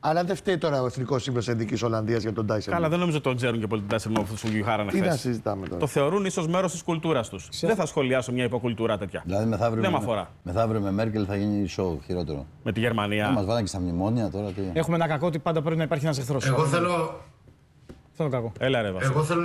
Αλλά δεν φταίει τώρα ο Εθνικός Σύμβουλος Εθνικής Ολλανδίας για τον Ντάισελμπλουμ. Καλά, δεν νομίζω ότι τον ξέρουν και πολύ τον Ντάισελμπλουμ αυτού του Γιουχάραν Τι να χθες. συζητάμε τώρα. Το θεωρούν ίσως μέρος της κουλτούρας τους. Δεν θα σχολιάσω μια υποκουλτούρα τέτοια. Δηλαδή Δεν με αφορά. μεθαύριο με Μέρκελ θα γίνει σοου χειρότερο. Με τη Γερμανία. Μας βάλανε και στα μνημόνια τώρα. Τι... Έχουμε ένα κακό ότι πάντα πρέπει να υπάρχει ένας εχθρός. Εγώ θέλω, Αυτό είναι κακό. Έλα ρε Βασίλη. εγώ θέλω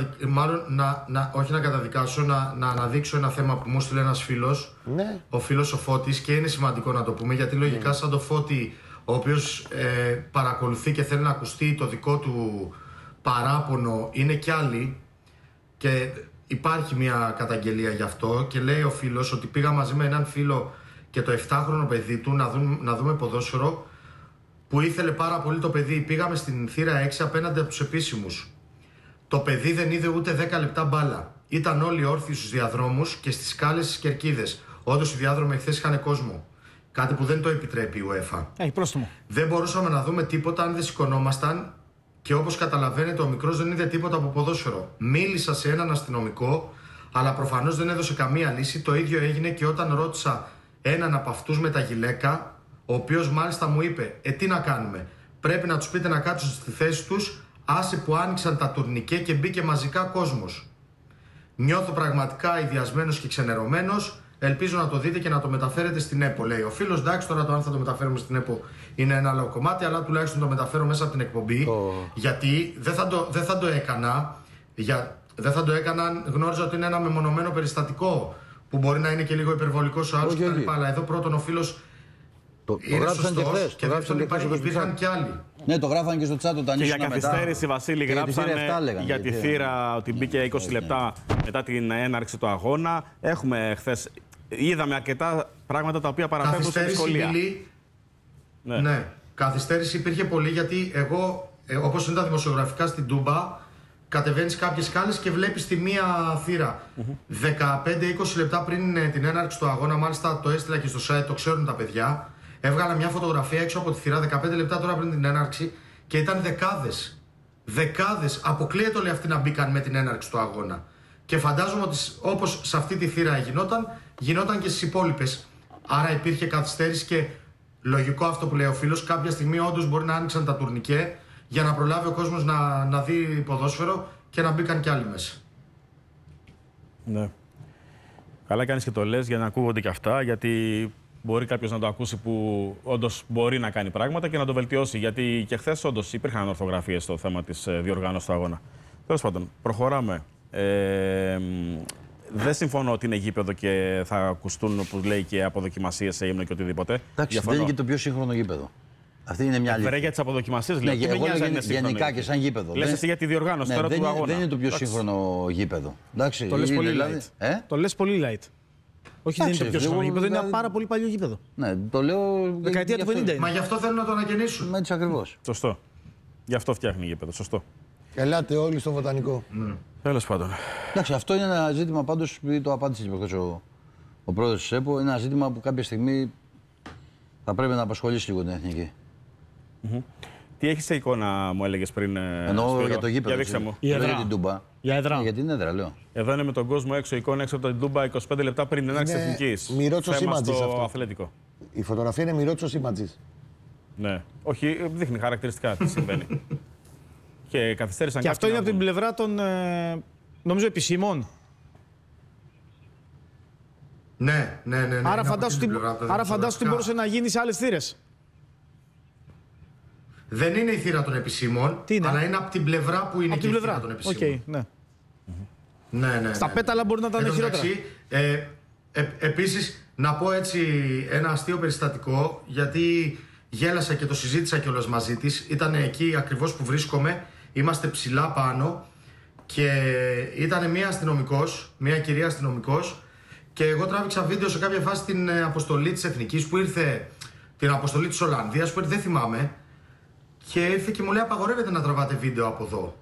όχι να καταδικάσω, να αναδείξω ένα θέμα που μου στείλε ένας φίλος. Ναι. Ο φίλος ο Φώτης, και είναι σημαντικό να το πούμε, γιατί λογικά σαν το Φώτη, ο οποίος παρακολουθεί και θέλει να ακουστεί το δικό του παράπονο, είναι κι άλλοι, και υπάρχει μια καταγγελία γι' αυτό, και λέει ο φίλος ότι πήγα μαζί με έναν φίλο και το 7χρονο παιδί του να δούμε ποδόσφαιρο, που ήθελε πάρα πολύ το παιδί. Πήγαμε στην θύρα 6 απέναντι από τους επίσημους. Το παιδί δεν είδε ούτε 10 λεπτά μπάλα. Ήταν όλοι όρθιοι στους διαδρόμους και στις σκάλες στις κερκίδες. Όντως οι διάδρομοι χθες είχαν κόσμο. Κάτι που δεν το επιτρέπει η UEFA. Έχει πρόστιμο. Δεν μπορούσαμε να δούμε τίποτα αν δεν σηκωνόμασταν, και όπως καταλαβαίνετε ο μικρός δεν είδε τίποτα από ποδόσφαιρο. Μίλησα σε έναν αστυνομικό, αλλά προφανώς δεν έδωσε καμία λύση. Το ίδιο έγινε και όταν ρώτησα έναν από αυτούς με τα γυλαίκα, ο οποίος μάλιστα μου είπε: τι να κάνουμε, πρέπει να τους πείτε να κάτσουν στη θέση τους, άσε που άνοιξαν τα τουρνικέ και μπήκε μαζικά κόσμος. Νιώθω πραγματικά ιδιασμένος και ξενερωμένος. Ελπίζω να το δείτε και να το μεταφέρετε στην ΕΠΟ, λέει ο φίλος. Εντάξει, τώρα το αν θα το μεταφέρουμε στην ΕΠΟ είναι ένα άλλο κομμάτι, αλλά τουλάχιστον το μεταφέρω μέσα από την εκπομπή. Γιατί δεν θα το έκανα. Δεν θα το έκανα αν γνώριζα ότι είναι ένα μεμονωμένο περιστατικό που μπορεί να είναι και λίγο υπερβολικός ο άλλος κτλ. Αλλά εδώ πρώτον ο φίλος είναι γράψαν σωστός, και χθες. και δεύτερον υπήρχαν και άλλοι. Ναι, το γράφαν και στο chat όταν Και ήσουν για καθυστέρηση, Βασίλη, γράψανε για τη θύρα ότι μπήκε 20 λεπτά μετά την έναρξη του αγώνα. Έχουμε χθες, είδαμε αρκετά πράγματα τα οποία παραπέμπουν στη δυσκολία. Ναι, καθυστέρηση υπήρχε πολύ, γιατί εγώ, όπως είναι τα δημοσιογραφικά στην Τούμπα, κατεβαίνεις κάποιες σκάλες και βλέπεις τη μία θύρα. 15-20 λεπτά πριν την έναρξη του αγώνα, μάλιστα το έστειλα και στο site, το ξέρουν τα παιδιά. Έβγαλα μια φωτογραφία έξω από τη θύρα 15 λεπτά τώρα πριν την έναρξη και ήταν δεκάδες. Δεκάδες. Αποκλείεται όλοι αυτοί να μπήκαν με την έναρξη του αγώνα. Και φαντάζομαι ότι όπως σε αυτή τη θύρα γινόταν και στις υπόλοιπες. Άρα υπήρχε καθυστέρηση και λογικό αυτό που λέει ο φίλος. Κάποια στιγμή όντως μπορεί να άνοιξαν τα τουρνικέ για να προλάβει ο κόσμος να δει ποδόσφαιρο και να μπήκαν κι άλλοι μέσα. Ναι. Καλά κάνεις και το λες για να ακούγονται και αυτά, γιατί μπορεί κάποιος να το ακούσει που όντως μπορεί να κάνει πράγματα και να το βελτιώσει. Γιατί και χθες όντως υπήρχαν ανορθογραφίες στο θέμα της διοργάνωσης του αγώνα. Τέλος πάντων, προχωράμε. Δεν συμφωνώ ότι είναι γήπεδο και θα ακουστούν, όπως λέει, και αποδοκιμασίες σε ύμνο και οτιδήποτε. Εντάξει, δεν είναι και το πιο σύγχρονο γήπεδο. Αυτή είναι μια αλήθεια. Φέρε για τις αποδοκιμασίες, Ναι, λέει. γενικά και σαν γήπεδο. Λες εσύ για τη διοργάνωση Ναι, τώρα του αγώνα. δεν είναι το πιο σύγχρονο γήπεδο. Εντάξει, Το λες πολύ δηλαδή, light. Το λες πολύ light. Όχι, δεν είναι το πιο σύγχρονο γήπεδο, είναι ένα πάρα πολύ παλιό γήπεδο. Ναι, το λέω. Δεκαετία του 50 είναι. Μα γι' αυτό θέλουν να το ανακαινήσουν. Έτσι ακριβώς. Σωστό. Γι' αυτό φτιάχνει γήπεδο. Σωστό. Ελάτε όλοι στο Βοτανικό. Τέλος πάντων. Εντάξει, αυτό είναι ένα ζήτημα πάντως, επειδή το απάντησε και προχθές ο πρόεδρος της ΕΠΟ, είναι ένα ζήτημα που κάποια στιγμή θα πρέπει να απασχολήσει λίγο την εθνική. Τι έχεις σε εικόνα, μου έλεγες πριν. Εννοώ Σπύρο? για το γήπεδο. Για δείξε μου. Η Δεν έδρα. για την Τούμπα. Για έδρα. Για την έδρα, λέω. Εδώ είναι με τον κόσμο έξω, εικόνα έξω από την Τούμπα 25 λεπτά πριν την έναρξη Είναι εθνικής. Μιρότσο Θέμα Σίμαντζης στο αυτό. αθλητικό. Η φωτογραφία είναι Μιρότσο Σίμαντζης. Ναι. Όχι, δείχνει χαρακτηριστικά τι συμβαίνει. Και καθυστέρησαν Και κάποιοι αυτό είναι να από την βγουν. πλευρά των νομίζω επισήμων. Ναι. Άρα φαντάσου τι μπορούσε να γίνει σε άλλες θύρες. Δεν είναι η θύρα των επισήμων, Τι είναι? αλλά είναι από την πλευρά που είναι Από και την η θύρα πλευρά. των Οκ, επισήμων. ναι. Ναι. Στα πέταλα μπορεί να ήταν χειρότερα. Επίσης, να πω έτσι ένα αστείο περιστατικό, γιατί γέλασα και το συζήτησα κιόλας μαζί της. Ήταν εκεί ακριβώς που βρίσκομαι, είμαστε ψηλά πάνω και ήταν μια κυρία αστυνομικός και εγώ τράβηξα βίντεο σε κάποια φάση την αποστολή της Εθνικής που ήρθε, την αποστολή της Ολλανδίας που ήρθε, δεν θυμάμαι, και ήρθε και μου λέει απαγορεύεται να τραβάτε βίντεο από εδώ.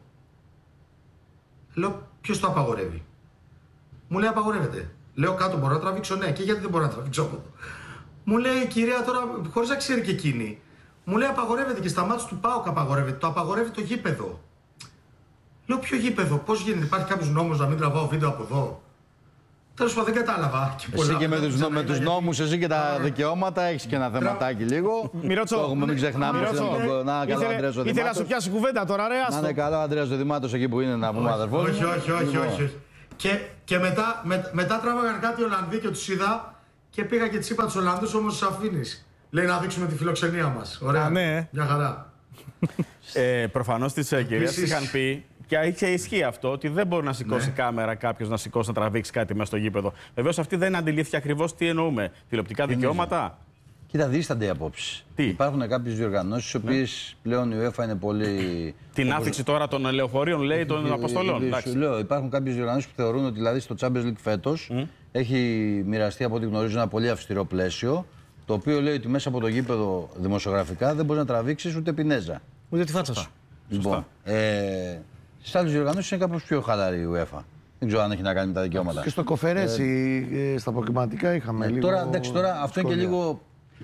Λέω ποιος το απαγορεύει? Μου λέει απαγορεύεται. Λέω κάτω μπορώ να τραβήξω? Ναι. Και γιατί δεν μπορώ να τραβήξω από εδώ? Μου λέει η κυρία τώρα, χωρίς να ξέρει και εκείνη, μου λέει απαγορεύεται και στα μάτια του ΠΑΟΚ απαγορεύεται. Το απαγορεύει το γήπεδο. Λέω ποιο γήπεδο, πώς γίνεται, υπάρχει κάποιος νόμος να μην τραβάω βίντεο από εδώ? Τέλος πάντων, δεν κατάλαβα. Εσύ και με τους νόμους, εσύ και τα δικαιώματα, έχεις και ένα θεματάκι λίγο. Μιρότσο, Το έχουμε, μην ξεχνάμε. Να είναι καλό ο Ανδρέας ο ήθελε να σου Δημάτος. πιάσει κουβέντα τώρα, ρε. Να είναι καλό ο Ανδρέας ο Δημάτος εκεί που είναι, να πούμε αδερφός. Όχι. Και μετά τράβαγαν κάτι Ολλανδοί και τους είδα και πήγα και τους είπα τους Ολλανδούς, όμως τους αφήνεις. Λέει να δείξουμε τη φιλοξενία μας. Ωραία. Ναι. Μια χαρά. Προφανώς τις κυρίες Επίσης- είχαν πει και είχε ισχύει αυτό ότι δεν μπορεί να σηκώσει κάμερα κάποιος να σηκώσει να τραβήξει κάτι μέσα στο γήπεδο. Βεβαίως αυτή δεν αντιλήφθηκε ακριβώς τι εννοούμε. Τηλεοπτικά δικαιώματα. Κοίτα, δίστανται οι απόψεις. Τι? Υπάρχουν κάποιες διοργανώσεις, οι οποίες πλέον η UEFA είναι πολύ. Την άφηξη τώρα των λεωφορείων, λέει, των αποστολών. Σου λέω, υπάρχουν κάποιες διοργανώσεις που θεωρούν ότι δηλαδή στο Champions League φέτος έχει μοιραστεί από ό,τι γνωρίζω ένα πολύ αυστηρό πλαίσιο. Το οποίο λέει ότι μέσα από το γήπεδο δημοσιογραφικά δεν μπορεί να τραβήξει ούτε πινέζα. Ούτε τη φάτσα σου. Λοιπόν, στις άλλες διοργανώσεις είναι κάπως πιο χαλαρή η UEFA. Δεν ξέρω αν έχει να κάνει με τα δικαιώματα. Και στο Κοφερέτσι, στα αποκριματικά είχαμε λίγο. Τώρα αυτό είναι και σχόλια. λίγο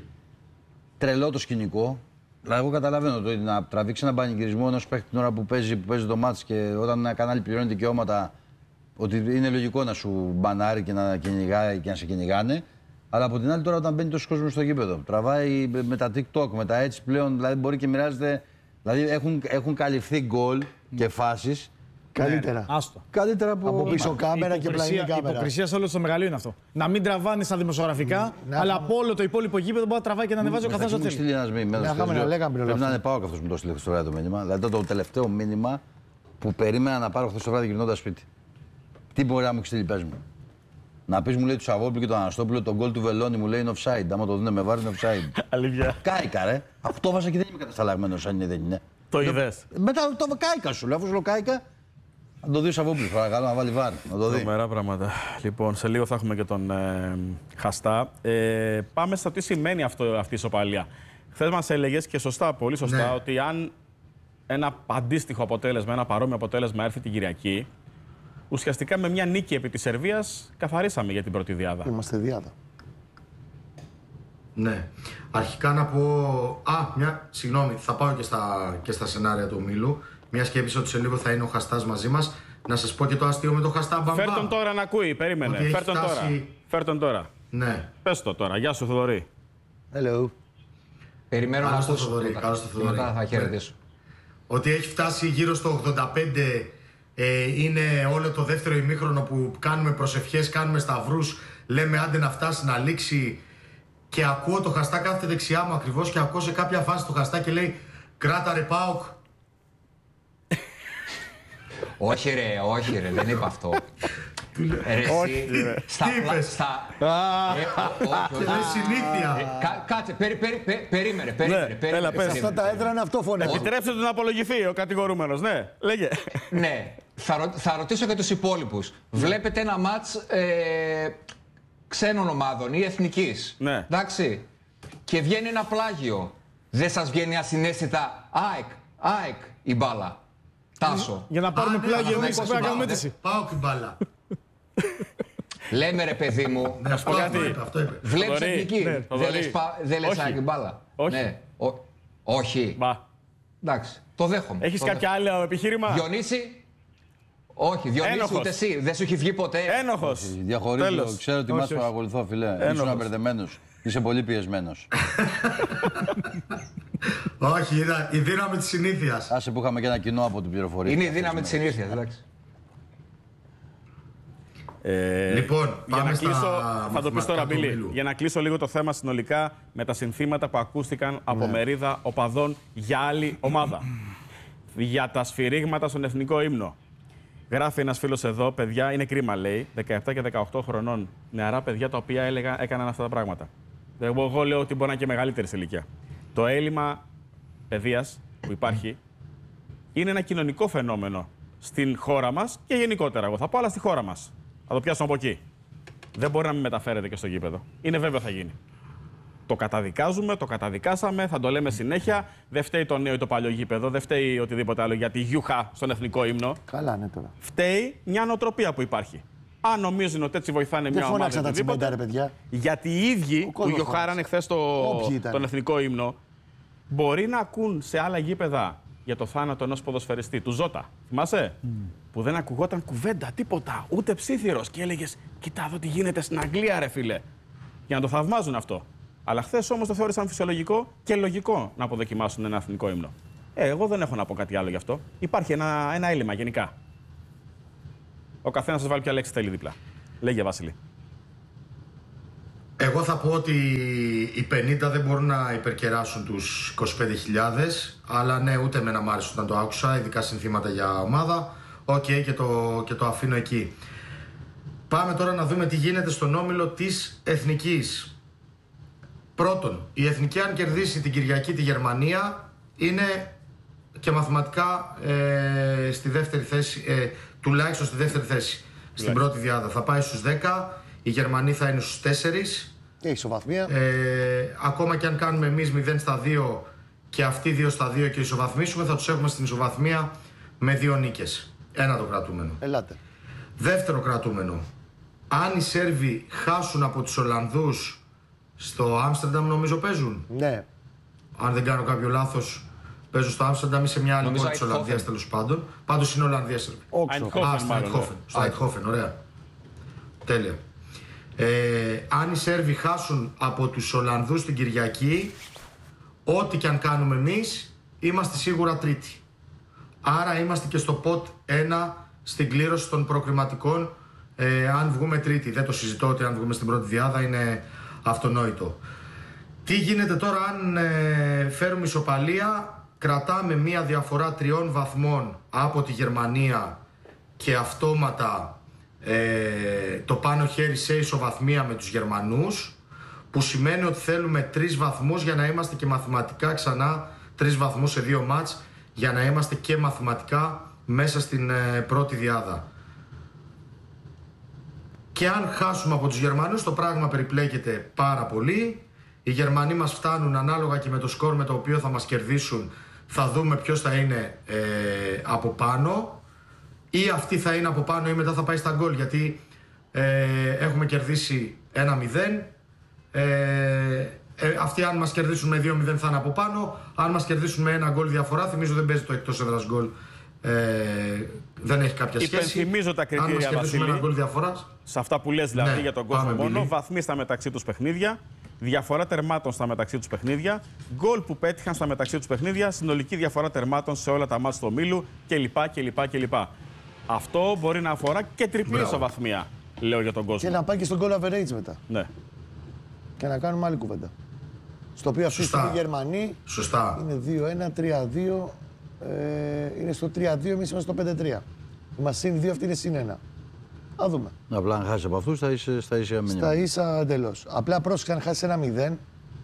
τρελό το σκηνικό. Δηλαδή, εγώ καταλαβαίνω το να τραβήξει ένα πανηγυρισμό ενός παίκτη την ώρα που παίζει το μάτς και όταν ένα κανάλι πληρώνει δικαιώματα, ότι είναι λογικό να σου μπανάρει και να κυνηγάει και να σε κυνηγάνε. Αλλά από την άλλη, τώρα όταν μπαίνει τόσο κόσμο στο γήπεδο, τραβάει με τα TikTok, με τα έτσι πλέον, δηλαδή μπορεί και μοιράζεται. Δηλαδή έχουν καλυφθεί γκολ και φάσεις. Καλύτερα. Άστο. Καλύτερα Από πίσω κάμερα και πλαϊνή Η κάμερα. υποκρισία σε όλο το μεγαλείο είναι αυτό. Να μην τραβάνε στα δημοσιογραφικά, αλλά από όλο το υπόλοιπο γήπεδο μπορεί να τραβάει και να ανεβάζει ο καθένα ό,τι Μου θέλει. στείλει ένας μήνυμας. Να είχαμε να λέγαμε όλα Πρέπει να αυτά. είναι πάω αυτός που το στείλει χθες το βράδυ το μήνυμα. Δηλαδή ήταν το τελευταίο μήνυμα που περίμενα να πάρω χθες το βράδυ γυρνώντας σπίτι. Τι μπορεί να μου έχει στείλει, πες μου. Να πεις, μου λέει του Σαββόπουλου και τον Αναστόπουλο, τον γκολ του Βελόνι μου λέει είναι offside. Άμα το δίνει με βάρη είναι offside. Αλήθεια. Κάηκα, ρε. Αυτό βάζα και δεν είμαι κατασταλαγμένος αν είναι δεν είναι. Το είδες. Μετά το κάηκα σου. Λέω, αφού σου λέω κάηκα, να το δει ο Σαββόπουλος. Παρακαλώ να βάλει βάρη. Να το δει. Τρομερά πράγματα. Λοιπόν, σε λίγο θα έχουμε και τον Χαστά. Πάμε στο τι σημαίνει αυτή η ισοπαλία. Χθες μας έλεγες και σωστά, πολύ σωστά, Ναι. ότι αν ένα αντίστοιχο αποτέλεσμα, ένα παρόμοιο αποτέλεσμα έρθει την Κυριακή, ουσιαστικά με μια νίκη επί της Σερβίας καθαρίσαμε για την πρώτη διάδα. Είμαστε διάδα. Ναι. Αρχικά να πω. Συγγνώμη, θα πάω και στα σενάρια του ομίλου. Μια σκέψη ότι σε λίγο θα είναι ο Χαστάς μαζί μας. Να σας πω και το αστείο με τον Χαστά Μπαμπά. Φέρ τον τώρα να ακούει, περίμενε. Ότι έχει Φέρ τον τώρα. φτάσει- Φέρ τον τώρα. Ναι. Πες το τώρα. Γεια σου, Θοδωρή. Hello. Περιμένω να Καλώς το ακούσω. Θοδωρή, πρώτα. καλώς το Θοδωρή. Μετά θα χαιρετήσω. Ότι έχει φτάσει γύρω στο 85, είναι όλο το δεύτερο ημίχρονο που κάνουμε προσευχές, κάνουμε σταυρούς, λέμε άντε να φτάσει, να λήξει, και ακούω το Χαστά κάθεται δεξιά μου ακριβώς και ακούω σε κάποια φάση το Χαστά και λέει κράτα ρε ΠΑΟΚ. Όχι ρε, δεν είπα αυτό. Ρε, εσύ, Τι είπες? Και λέει συνήθεια. Κάτσε, περίμενε. έλα, πες. Αυτά τα έδρανα αυτό φωνάζει. Επιτρέψτε του να απολογηθεί ο κατηγορούμενος. Ναι, λέγε. Ναι, θα ρωτήσω και τους υπόλοιπους. Βλέπετε ένα μάτς ξένων ομάδων ή εθνικής. Ναι. Εντάξει. Και βγαίνει ένα πλάγιο. Δεν σας βγαίνει ασυναίσθητα ΑΕΚ η μπάλα. Τάσο. Για να πάρουμε ναι, πλάγιο εμείς Παναθηναϊκός πρέπει να κάνουμε μπάλα, αίτηση. ΠΑΟΚ η μπάλα. Λέμε ρε παιδί μου. Ναι, αυτό είπε, αυτό είπε. Βλέπεις Θοδωρή, εθνική. ναι, Θοδωρή. Δεν λες Όχι. ΑΕΚ η μπάλα. Όχι. Ναι. Όχι. Μπα. Εντάξει. Το δέχομαι. Έχεις Το κάποια άλλο επιχείρημα? Διονύση. Όχι, Διονύση Ένοχος. ούτε εσύ. Δεν σου έχει βγει ποτέ. Ένοχος. Διαχωρίζω, Τέλος. ξέρω ότι Όχι, μας όχι. παρακολουθώ, φιλέ. Ένοχος. Ήσουν απερδεμένος. Είσαι πολύ πιεσμένος. Όχι, η δύναμη της συνήθειας. Άσε που είχαμε και ένα κοινό από την πληροφορία. Είναι η δύναμη της συνήθειας. Εντάξει. Λοιπόν, για πάμε να στα κλείσω, θα το πεις τώρα, μαθηματικά του Μπίλη, ομίλου. για να κλείσω λίγο το θέμα συνολικά με τα συνθήματα που ακούστηκαν από μερίδα οπαδών για άλλη ομάδα. Για τα σφυρίγματα στον εθνικό ύμνο. Γράφει ένας φίλος εδώ, παιδιά, είναι κρίμα λέει, 17 και 18 χρονών, νεαρά παιδιά τα οποία έκαναν αυτά τα πράγματα. Εγώ λέω ότι μπορεί να είναι και μεγαλύτερη σε ηλικία. Το έλλειμμα παιδείας που υπάρχει είναι ένα κοινωνικό φαινόμενο στην χώρα μας και γενικότερα. Εγώ θα πω, αλλά στη χώρα μας. Θα το πιάσουμε από εκεί. Δεν μπορεί να μην μεταφέρεται και στο γήπεδο. Είναι βέβαιο θα γίνει. Το καταδικάζουμε, το καταδικάσαμε, θα το λέμε συνέχεια. Δεν φταίει το νέο ή το παλιό γήπεδο, δεν φταίει οτιδήποτε άλλο για τη γιούχα στον εθνικό ύμνο. Καλά, ναι τώρα. Φταίει μια νοοτροπία που υπάρχει. Αν νομίζουν ότι έτσι βοηθάνε Δεν μια ομάδα. φώναξα τα οτιδήποτε, τσιμέντα, ρε παιδιά. γιατί οι ίδιοι που κόσμος γιοχάρανε χθε Όποιοι ήταν. τον εθνικό ύμνο, μπορεί να ακούν σε άλλα γήπεδα για το θάνατο ενός ποδοσφαιριστή, του Ζώτα. Θυμάσαι? Που δεν ακουγόταν κουβέντα, τίποτα, ούτε ψήθυρος. Και έλεγες, κοίτα εδώ τι γίνεται στην Αγγλία, ρε φίλε. Για να το θαυμάζουν αυτό. Αλλά χθες όμως το θεώρησαν φυσιολογικό και λογικό να αποδοκιμάσουν ένα εθνικό ύμνο. Εγώ δεν έχω να πω κάτι άλλο γι' αυτό. Υπάρχει ένα έλλειμμα γενικά. Ο καθένας σας βάλει ποια λέξη θέλει δίπλα. Λέγε, Βασίλη. Εγώ θα πω ότι οι 50 δεν μπορούν να υπερκεράσουν τους 25.000, αλλά ναι, ούτε εμένα μ' άρεσε όταν το άκουσα, ειδικά συνθήματα για ομάδα. Οκ, και το αφήνω εκεί. Πάμε τώρα να δούμε τι γίνεται στον όμιλο της Εθνικής. Πρώτον, η Εθνική αν κερδίσει την Κυριακή τη Γερμανία είναι και μαθηματικά στη δεύτερη θέση, τουλάχιστον στη δεύτερη θέση. Στην πρώτη διάδα θα πάει στους 10, οι Γερμανοί θα είναι στους 4. Και ισοβαθμία. Ακόμα και αν κάνουμε εμείς 0 στα 2 και αυτοί 2 στα 2 και ισοβαθμίσουμε, θα τους έχουμε στην ισοβαθμία με 2 νίκες. Ένα το κρατούμενο. Ελάτε. Δεύτερο κρατούμενο. Αν οι Σέρβοι χάσουν από τους Ολλανδούς στο Άμστερνταμ, νομίζω παίζουν. Ναι. Αν δεν κάνω κάποιο λάθος, παίζουν στο Άμστερνταμ ή σε μια άλλη πόλη της Ολλανδίας, τέλος πάντων. Πάντως είναι Ολλανδία Σέρβοι. Στο Αϊτχόφεν. Στο Αϊτχόφεν, ωραία. Τέλεια. Αν οι Σέρβοι χάσουν από τους Ολλανδούς την Κυριακή, ό,τι και αν κάνουμε εμείς, είμαστε σίγουρα τρίτη. Άρα είμαστε και στο pot 1 στην κλήρωση των προκριματικών. Αν βγούμε τρίτη, δεν το συζητώ ότι αν βγούμε στην πρώτη διάδα είναι αυτονόητο. Τι γίνεται τώρα αν φέρουμε ισοπαλία? Κρατάμε μία διαφορά 3 βαθμών από τη Γερμανία και αυτόματα το πάνω χέρι σε ισοβαθμία με τους Γερμανούς, που σημαίνει ότι θέλουμε 3 βαθμούς για να είμαστε και μαθηματικά ξανά 3 βαθμούς σε 2 μάτς, για να είμαστε και μαθηματικά μέσα στην πρώτη διάδα. Και αν χάσουμε από τους Γερμανούς, το πράγμα περιπλέκεται πάρα πολύ. Οι Γερμανοί μας φτάνουν ανάλογα και με το σκορ με το οποίο θα μας κερδίσουν. Θα δούμε ποιος θα είναι από πάνω, ή αυτοί θα είναι από πάνω ή μετά θα πάει στα γκολ, γιατί έχουμε κερδίσει 1-0. Αυτοί αν μας κερδίσουν με 2-0 θα είναι από πάνω. Αν μας κερδίσουν με 1 γκολ διαφορά, θυμίζω δεν παίζει το εκτός έδρας γκολ, δεν έχει κάποια σχέση. Υπενθυμίζω τα κριτήρια, αν μας κερδίσουν με 1 γκολ διαφοράς, σε αυτά που λες δηλαδή, ναι, για τον κόσμο μόνο, Μπιλή. βαθμοί στα μεταξύ τους παιχνίδια, διαφορά τερμάτων στα μεταξύ τους παιχνίδια, γκολ που πέτυχαν στα μεταξύ τους παιχνίδια, συνολική διαφορά τερμάτων σε όλα τα μάτς του ομίλου κλπ. Αυτό μπορεί να αφορά και τριπλή ισοβαθμία, λέω για τον κόσμο. Και να πάει και στον goal average μετά. Ναι. Και να κάνουμε άλλη κουβέντα. Στο οποίο αυτή οι Γερμανοί είναι 2-1, 3-2. Είναι στο 3-2, εμείς είμαστε στο 5-3. Είμαστε συν 2, αυτή είναι συν 1. Α δούμε. Απλά αν χάσει από αυτούς θα είσαι στα ίσα με Στα ίσα εντελώς. Απλά πρόσεξε αν χάσει 1-0.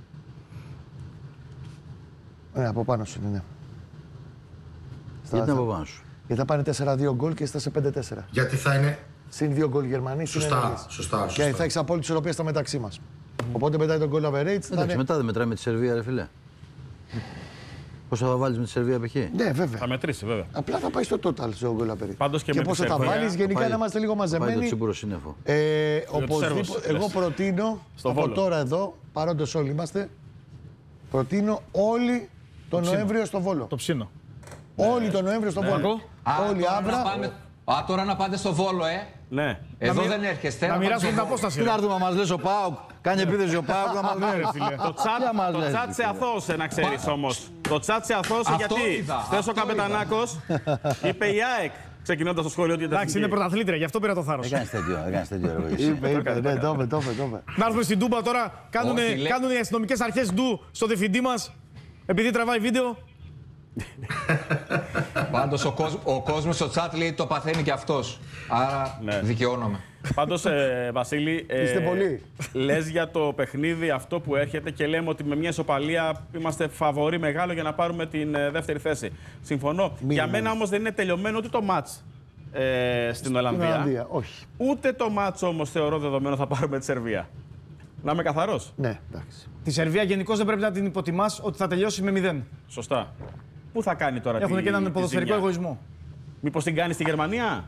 Από πάνω σου είναι, ναι. Γιατί είναι από πάνω σου? Γιατί θα πάνε 4-2 γκολ και σε 5-4. Γιατί θα είναι. Συν 2 γκολ Γερμανοί. Σωστά. Και θα έχει απόλυτη ισορροπία στα μεταξύ μας. Οπότε μετά τον goal average. Εντάξει, μετά δεν μετράει με τη Σερβία, ρε φίλε. Πόσο θα βάλεις με τη Σερβία π.χ.? Ναι, βέβαια. Θα μετρήσει, βέβαια. Απλά θα πάει στο total στο goal average. Πάντως και με τη πόσο θα Σερβία, βάλεις, γενικά να είμαστε λίγο μαζεμένοι. Πάει το τσίπουρο σύννεφο. Οπωσδήποτε, εγώ προτείνω από τώρα εδώ, παρόντος όλοι είμαστε, προτείνω όλοι τον Νοέμβριο στο Βόλο. Το ψήνω. Όλοι τον Νοέμβριο στο Βόλο. Όλοι αύριο. Τώρα να πάτε στο Βόλο, Ναι. Εδώ δεν έρχεστε. Να μοιράσουμε την απόσταση. Τι να έρθουμε, μας λες ο ΠΑΟΚ, κάνει επίθεση ο ΠΑΟΚ, να μας λέει, ρε φίλε. Το τσάτ σε αθώωσε, να ξέρεις όμως. Το τσάτ σε αθώωσε γιατί χθες ο Καπετανάκος είπε η ΑΕΚ, ξεκινώντας το σχόλιο ότι Εντάξει, είναι πρωταθλήτρια, γι' αυτό πήρα το θάρρος. Έκανες τέτοιο έργο εσύ. Είπε, ναι, το είπε. Να έρθουμε στην Τούμπα τώρα, κάνουν οι αστυνομικές αρχές ντου στο διευθυντή μας, επειδή τραβάει βίντεο. Πάντως ο κόσμος στο chat λέει το παθαίνει και αυτός. Άρα δικαιώνομαι. Πάντως, Βασίλη, είστε πολλοί. λες για το παιχνίδι αυτό που έρχεται και λέμε ότι με μια ισοπαλία είμαστε φαβορί μεγάλο για να πάρουμε την δεύτερη θέση. Συμφωνώ. Για μένα όμως δεν είναι τελειωμένο ούτε το μάτς στην Ολλανδία. Όχι. Ούτε το μάτς όμως θεωρώ δεδομένο θα πάρουμε τη Σερβία. Να είμαι καθαρός. Ναι, εντάξει. Τη Σερβία γενικώς δεν πρέπει να την υποτιμάς ότι θα τελειώσει με 0. Σωστά. Πού θα κάνει τώρα Έχουν και έναν ποδοσφαιρικό ζημιά? εγωισμό. Μήπως την κάνει στη Γερμανία?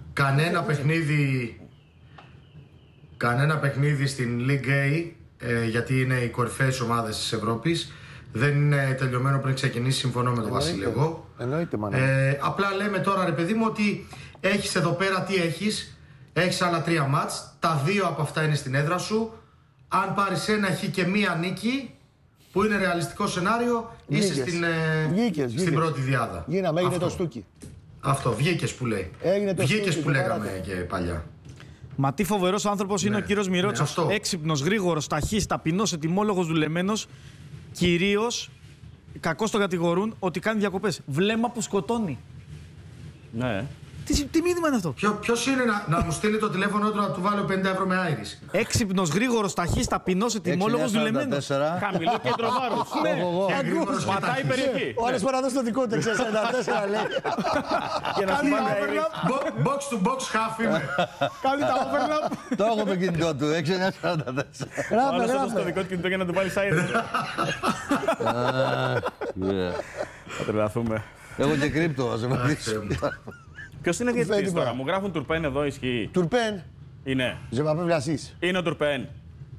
Κανένα παιχνίδι στην League A, γιατί είναι οι κορυφαίες ομάδες της Ευρώπης, Δεν είναι τελειωμένο πριν ξεκινήσει, συμφωνώ με τον Βασίλη εγώ. Εννοείται, μάνα. Απλά λέμε τώρα, ρε παιδί μου, ότι έχεις εδώ πέρα τι έχεις. Έχεις άλλα 3 μάτς. Τα 2 από αυτά είναι στην έδρα σου. Αν πάρεις ένα χ και μία νίκη, που είναι ρεαλιστικό σενάριο, είσαι στην πρώτη διάδα. Γίναμε, έγινε το στούκι. Αυτό, βγήκες που λέει. Βγήκες που λέγαμε και παλιά. Μα τι φοβερός άνθρωπος είναι ο κύριος Μυρότσος. αυτό. Έξυπνος, γρήγορος, ταχύς, ταπεινός, ετοιμόλογος, δουλεμένος. Κυρίως, κακώς τον κατηγορούν ότι κάνει διακοπές. Βλέμμα που σκοτώνει. Ναι. Τι μήνυμα είναι αυτό. Ποιος είναι να μου στείλει το τηλέφωνο του να του βάλω 50 ευρώ με άιρις. Έξυπνος, γρήγορος, ταχύς, ταπεινός, ετοιμόλογος, δουλεμένος. Χαμηλό κέντρο βάρους. Ναι. Πατάει περιοχή. Ο άλλος μπορεί να δώσει το δικό του 644, λέει. Για να σου βάλει αέρι. Box to box half είμαι. Κάνει τα overlap. Το έχω με κινητό του, 6944. Ο άλλος έδωσε το δικό του κινητό για να του βάλει αέρι. Θα τρελαθούμε. Έχω και κρύπτο, ας Ποιος είναι διαιτητής τώρα, μου γράφουν Τουρπέν εδώ, ισχύει. Τουρπέν, Είναι. Ζεμπαπέ Βλασίς. Είναι ο Τουρπέν.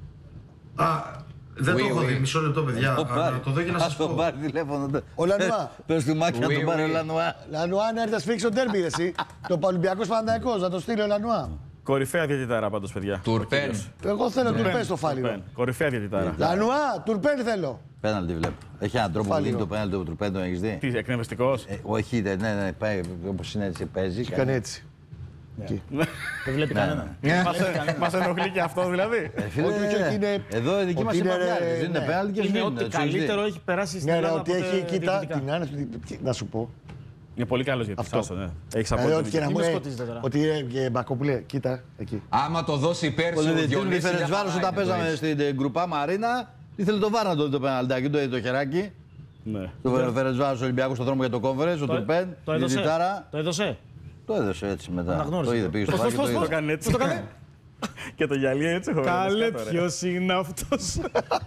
Δεν το έχω δει, μισό λεπτό παιδιά. Να το δω και να σας Ας τον πω. πάρει τηλέφωνο. Ο Λανουά. Πες του Μάκη να τον πάρει ο Λανουά. Λανουά να έρθει να σφίξει το τέρμπι, εσύ. Το Ολυμπιακός Παναθηναϊκός, να το στείλει ο Λανουά. Κορυφαία διαιτητάρα πάντως, παιδιά. Τουρπέν. Εγώ θέλω Τουρπέν στο φάλιρο. Τουρπέν. Κορυφαία διαιτητάρα. Λανουά, Τουρπέν θέλω. Πέναλτι βλέπω. Έχει έναν τρόπο που γίνει το πέναλτι του Τουρπέν, τον έχεις δει. Τι, εκνευριστικός. Όχι, ναι, πάει όπως είναι έτσι, παίζει. Κάνει έτσι. Δεν βλέπει κανένα. Μας ενοχλεί και αυτό δηλαδή. Εδώ η δική μας είναι παπιάρες, είναι πέναλτι και Είναι σβήνουν. ό,τι καλύτερο έχει περάσει στην Ναι, Ελλάδα. ότι έχει, κοίτα, διαιτητικά. την άνεση, να σου πω. Είναι πολύ καλός διαιτητής. Αυτό. Ναι. Έχεις Δηλαδή, απόλυτο ό,τι και να δίκιο. μου με λέει, σκοτίζετε τώρα. ότι Μπακοπουλέ, κοίτα, εκεί. Άμα το δώσει πέρσι Ο ο διαιτητής του Διονύσης, Φερεντσβάρος όταν παίζαμε στην γκρουπά Μαρίνα, ήθελε το βάρο να το δει το πέναλτάκι, το είδε το χεράκι. Ναι. Το Φερεντσβάρος Ολυμπιακός στον δρόμο για το conference, ο Τουρπέν, Το η έδωσε. διαιτητάρα. Το έδωσε. Το έδωσε έτσι μετά. Αναγνώρισε. Το είδε, πήγε στο Πώς, βάρ και πώς, το πώς, είδε. Το κάνει έτσι. Το έκανε. Και το γυαλί έτσι έχω Καλέ, ποιος είναι αυτός.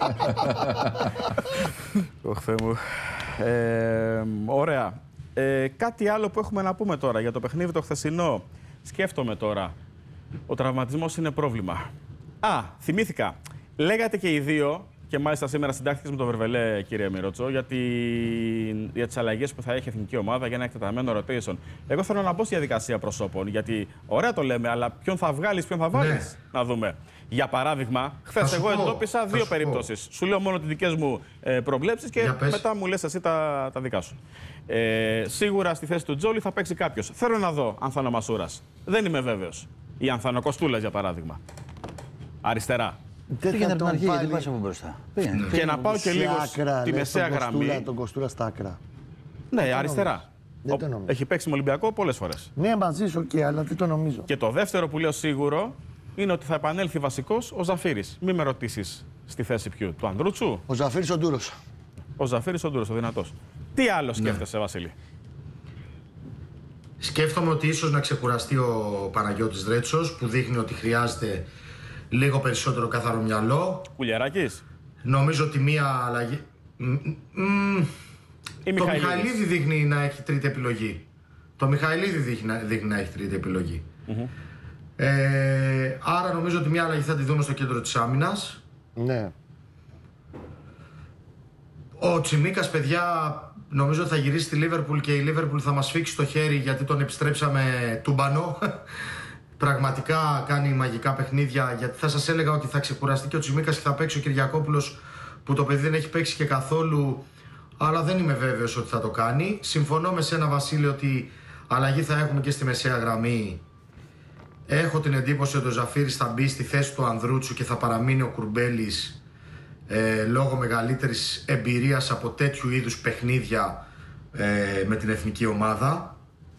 Ωχ, Θεέ μου. Ωραία. Κάτι άλλο που έχουμε να πούμε τώρα για το παιχνίδι το χθεσινό. Σκέφτομαι τώρα. Ο τραυματισμός είναι πρόβλημα. Θυμήθηκα. Λέγατε και οι δύο, και μάλιστα σήμερα συντάχθηκες με τον Βερβελέ, κύριε Μυρότσο, για τις αλλαγές που θα έχει η εθνική ομάδα για ένα εκτεταμένο rotation. Εγώ θέλω να μπω στη διαδικασία προσώπων, γιατί ωραία το λέμε, αλλά ποιον θα βγάλεις, ποιον θα βάλεις, Ναι. να δούμε. Για παράδειγμα, χθες σου εγώ πω, εντόπισα θα δύο σου πω. περιπτώσεις. Σου λέω μόνο τις δικές μου προβλέψεις και Για πες. μετά μου λες εσύ τα δικά σου. Σίγουρα στη θέση του Τζόλι θα παίξει κάποιος. Θέλω να δω αν θα είναι ο Μασούρας. Δεν είμαι βέβαιος. Ή αν θα είναι ο Κοστούλας, για παράδειγμα. Αριστερά. Δεν Πήγαινε θα από την τον αρχή, γιατί βάλει πας από μπροστά. Πήγαινε. Και να πάω και σε λίγο άκρα, στη λες, μεσαία τον Κοστούλα, γραμμή. τον Κοστούλα στα άκρα. Ναι, αριστερά. Δεν το νομίζω. Έχει παίξει με Ολυμπιακό πολλές φορές. Ναι, μαζί σου, αλλά δεν το νομίζω. Και το δεύτερο που λέω σίγουρο είναι ότι θα επανέλθει βασικός ο Ζαφύρης. Μην με ρωτήσεις στη θέση ποιου. Του Ανδρούτσου, Ο Ζαφύρης ο Ντούρος. ο Ζαφύρης ο Ντούρος, ο δυνατός. Τι άλλο σκέφτεσαι, Βασίλη? Σκέφτομαι ότι ίσως να ξεκουραστεί ο Παναγιώτης Δρέτσος, που δείχνει ότι χρειάζεται λίγο περισσότερο καθαρό μυαλό. Κουλιαράκης Νομίζω ότι μία αλλαγή. ή Το Μιχαηλίδης? Μιχαηλίδη δείχνει να έχει τρίτη επιλογή. Το Μιχαηλίδη δείχνει να έχει τρίτη επιλογή. Άρα νομίζω ότι μία αλλαγή θα τη δούμε στο κέντρο της άμυνας. Ναι. Ο Τσιμίκας, παιδιά, νομίζω θα γυρίσει στη Λίβερπουλ και η Λίβερπουλ θα μας φίξει το χέρι, γιατί τον επιστρέψαμε τούμπανο. Πραγματικά κάνει μαγικά παιχνίδια, γιατί θα σας έλεγα ότι θα ξεκουραστεί και ο Τσιμίκας και θα παίξει ο Κυριακόπουλος, που το παιδί δεν έχει παίξει και καθόλου, αλλά δεν είμαι βέβαιος ότι θα το κάνει. Συμφωνώ με σένα, Βασίλη, ότι αλλαγή θα έχουμε και στη μεσαία γραμμή. Έχω την εντύπωση ότι ο Ζαφύρης θα μπει στη θέση του Ανδρούτσου και θα παραμείνει ο Κουρμπέλης, λόγω μεγαλύτερης εμπειρίας από τέτοιου είδους παιχνίδια με την εθνική ομάδα.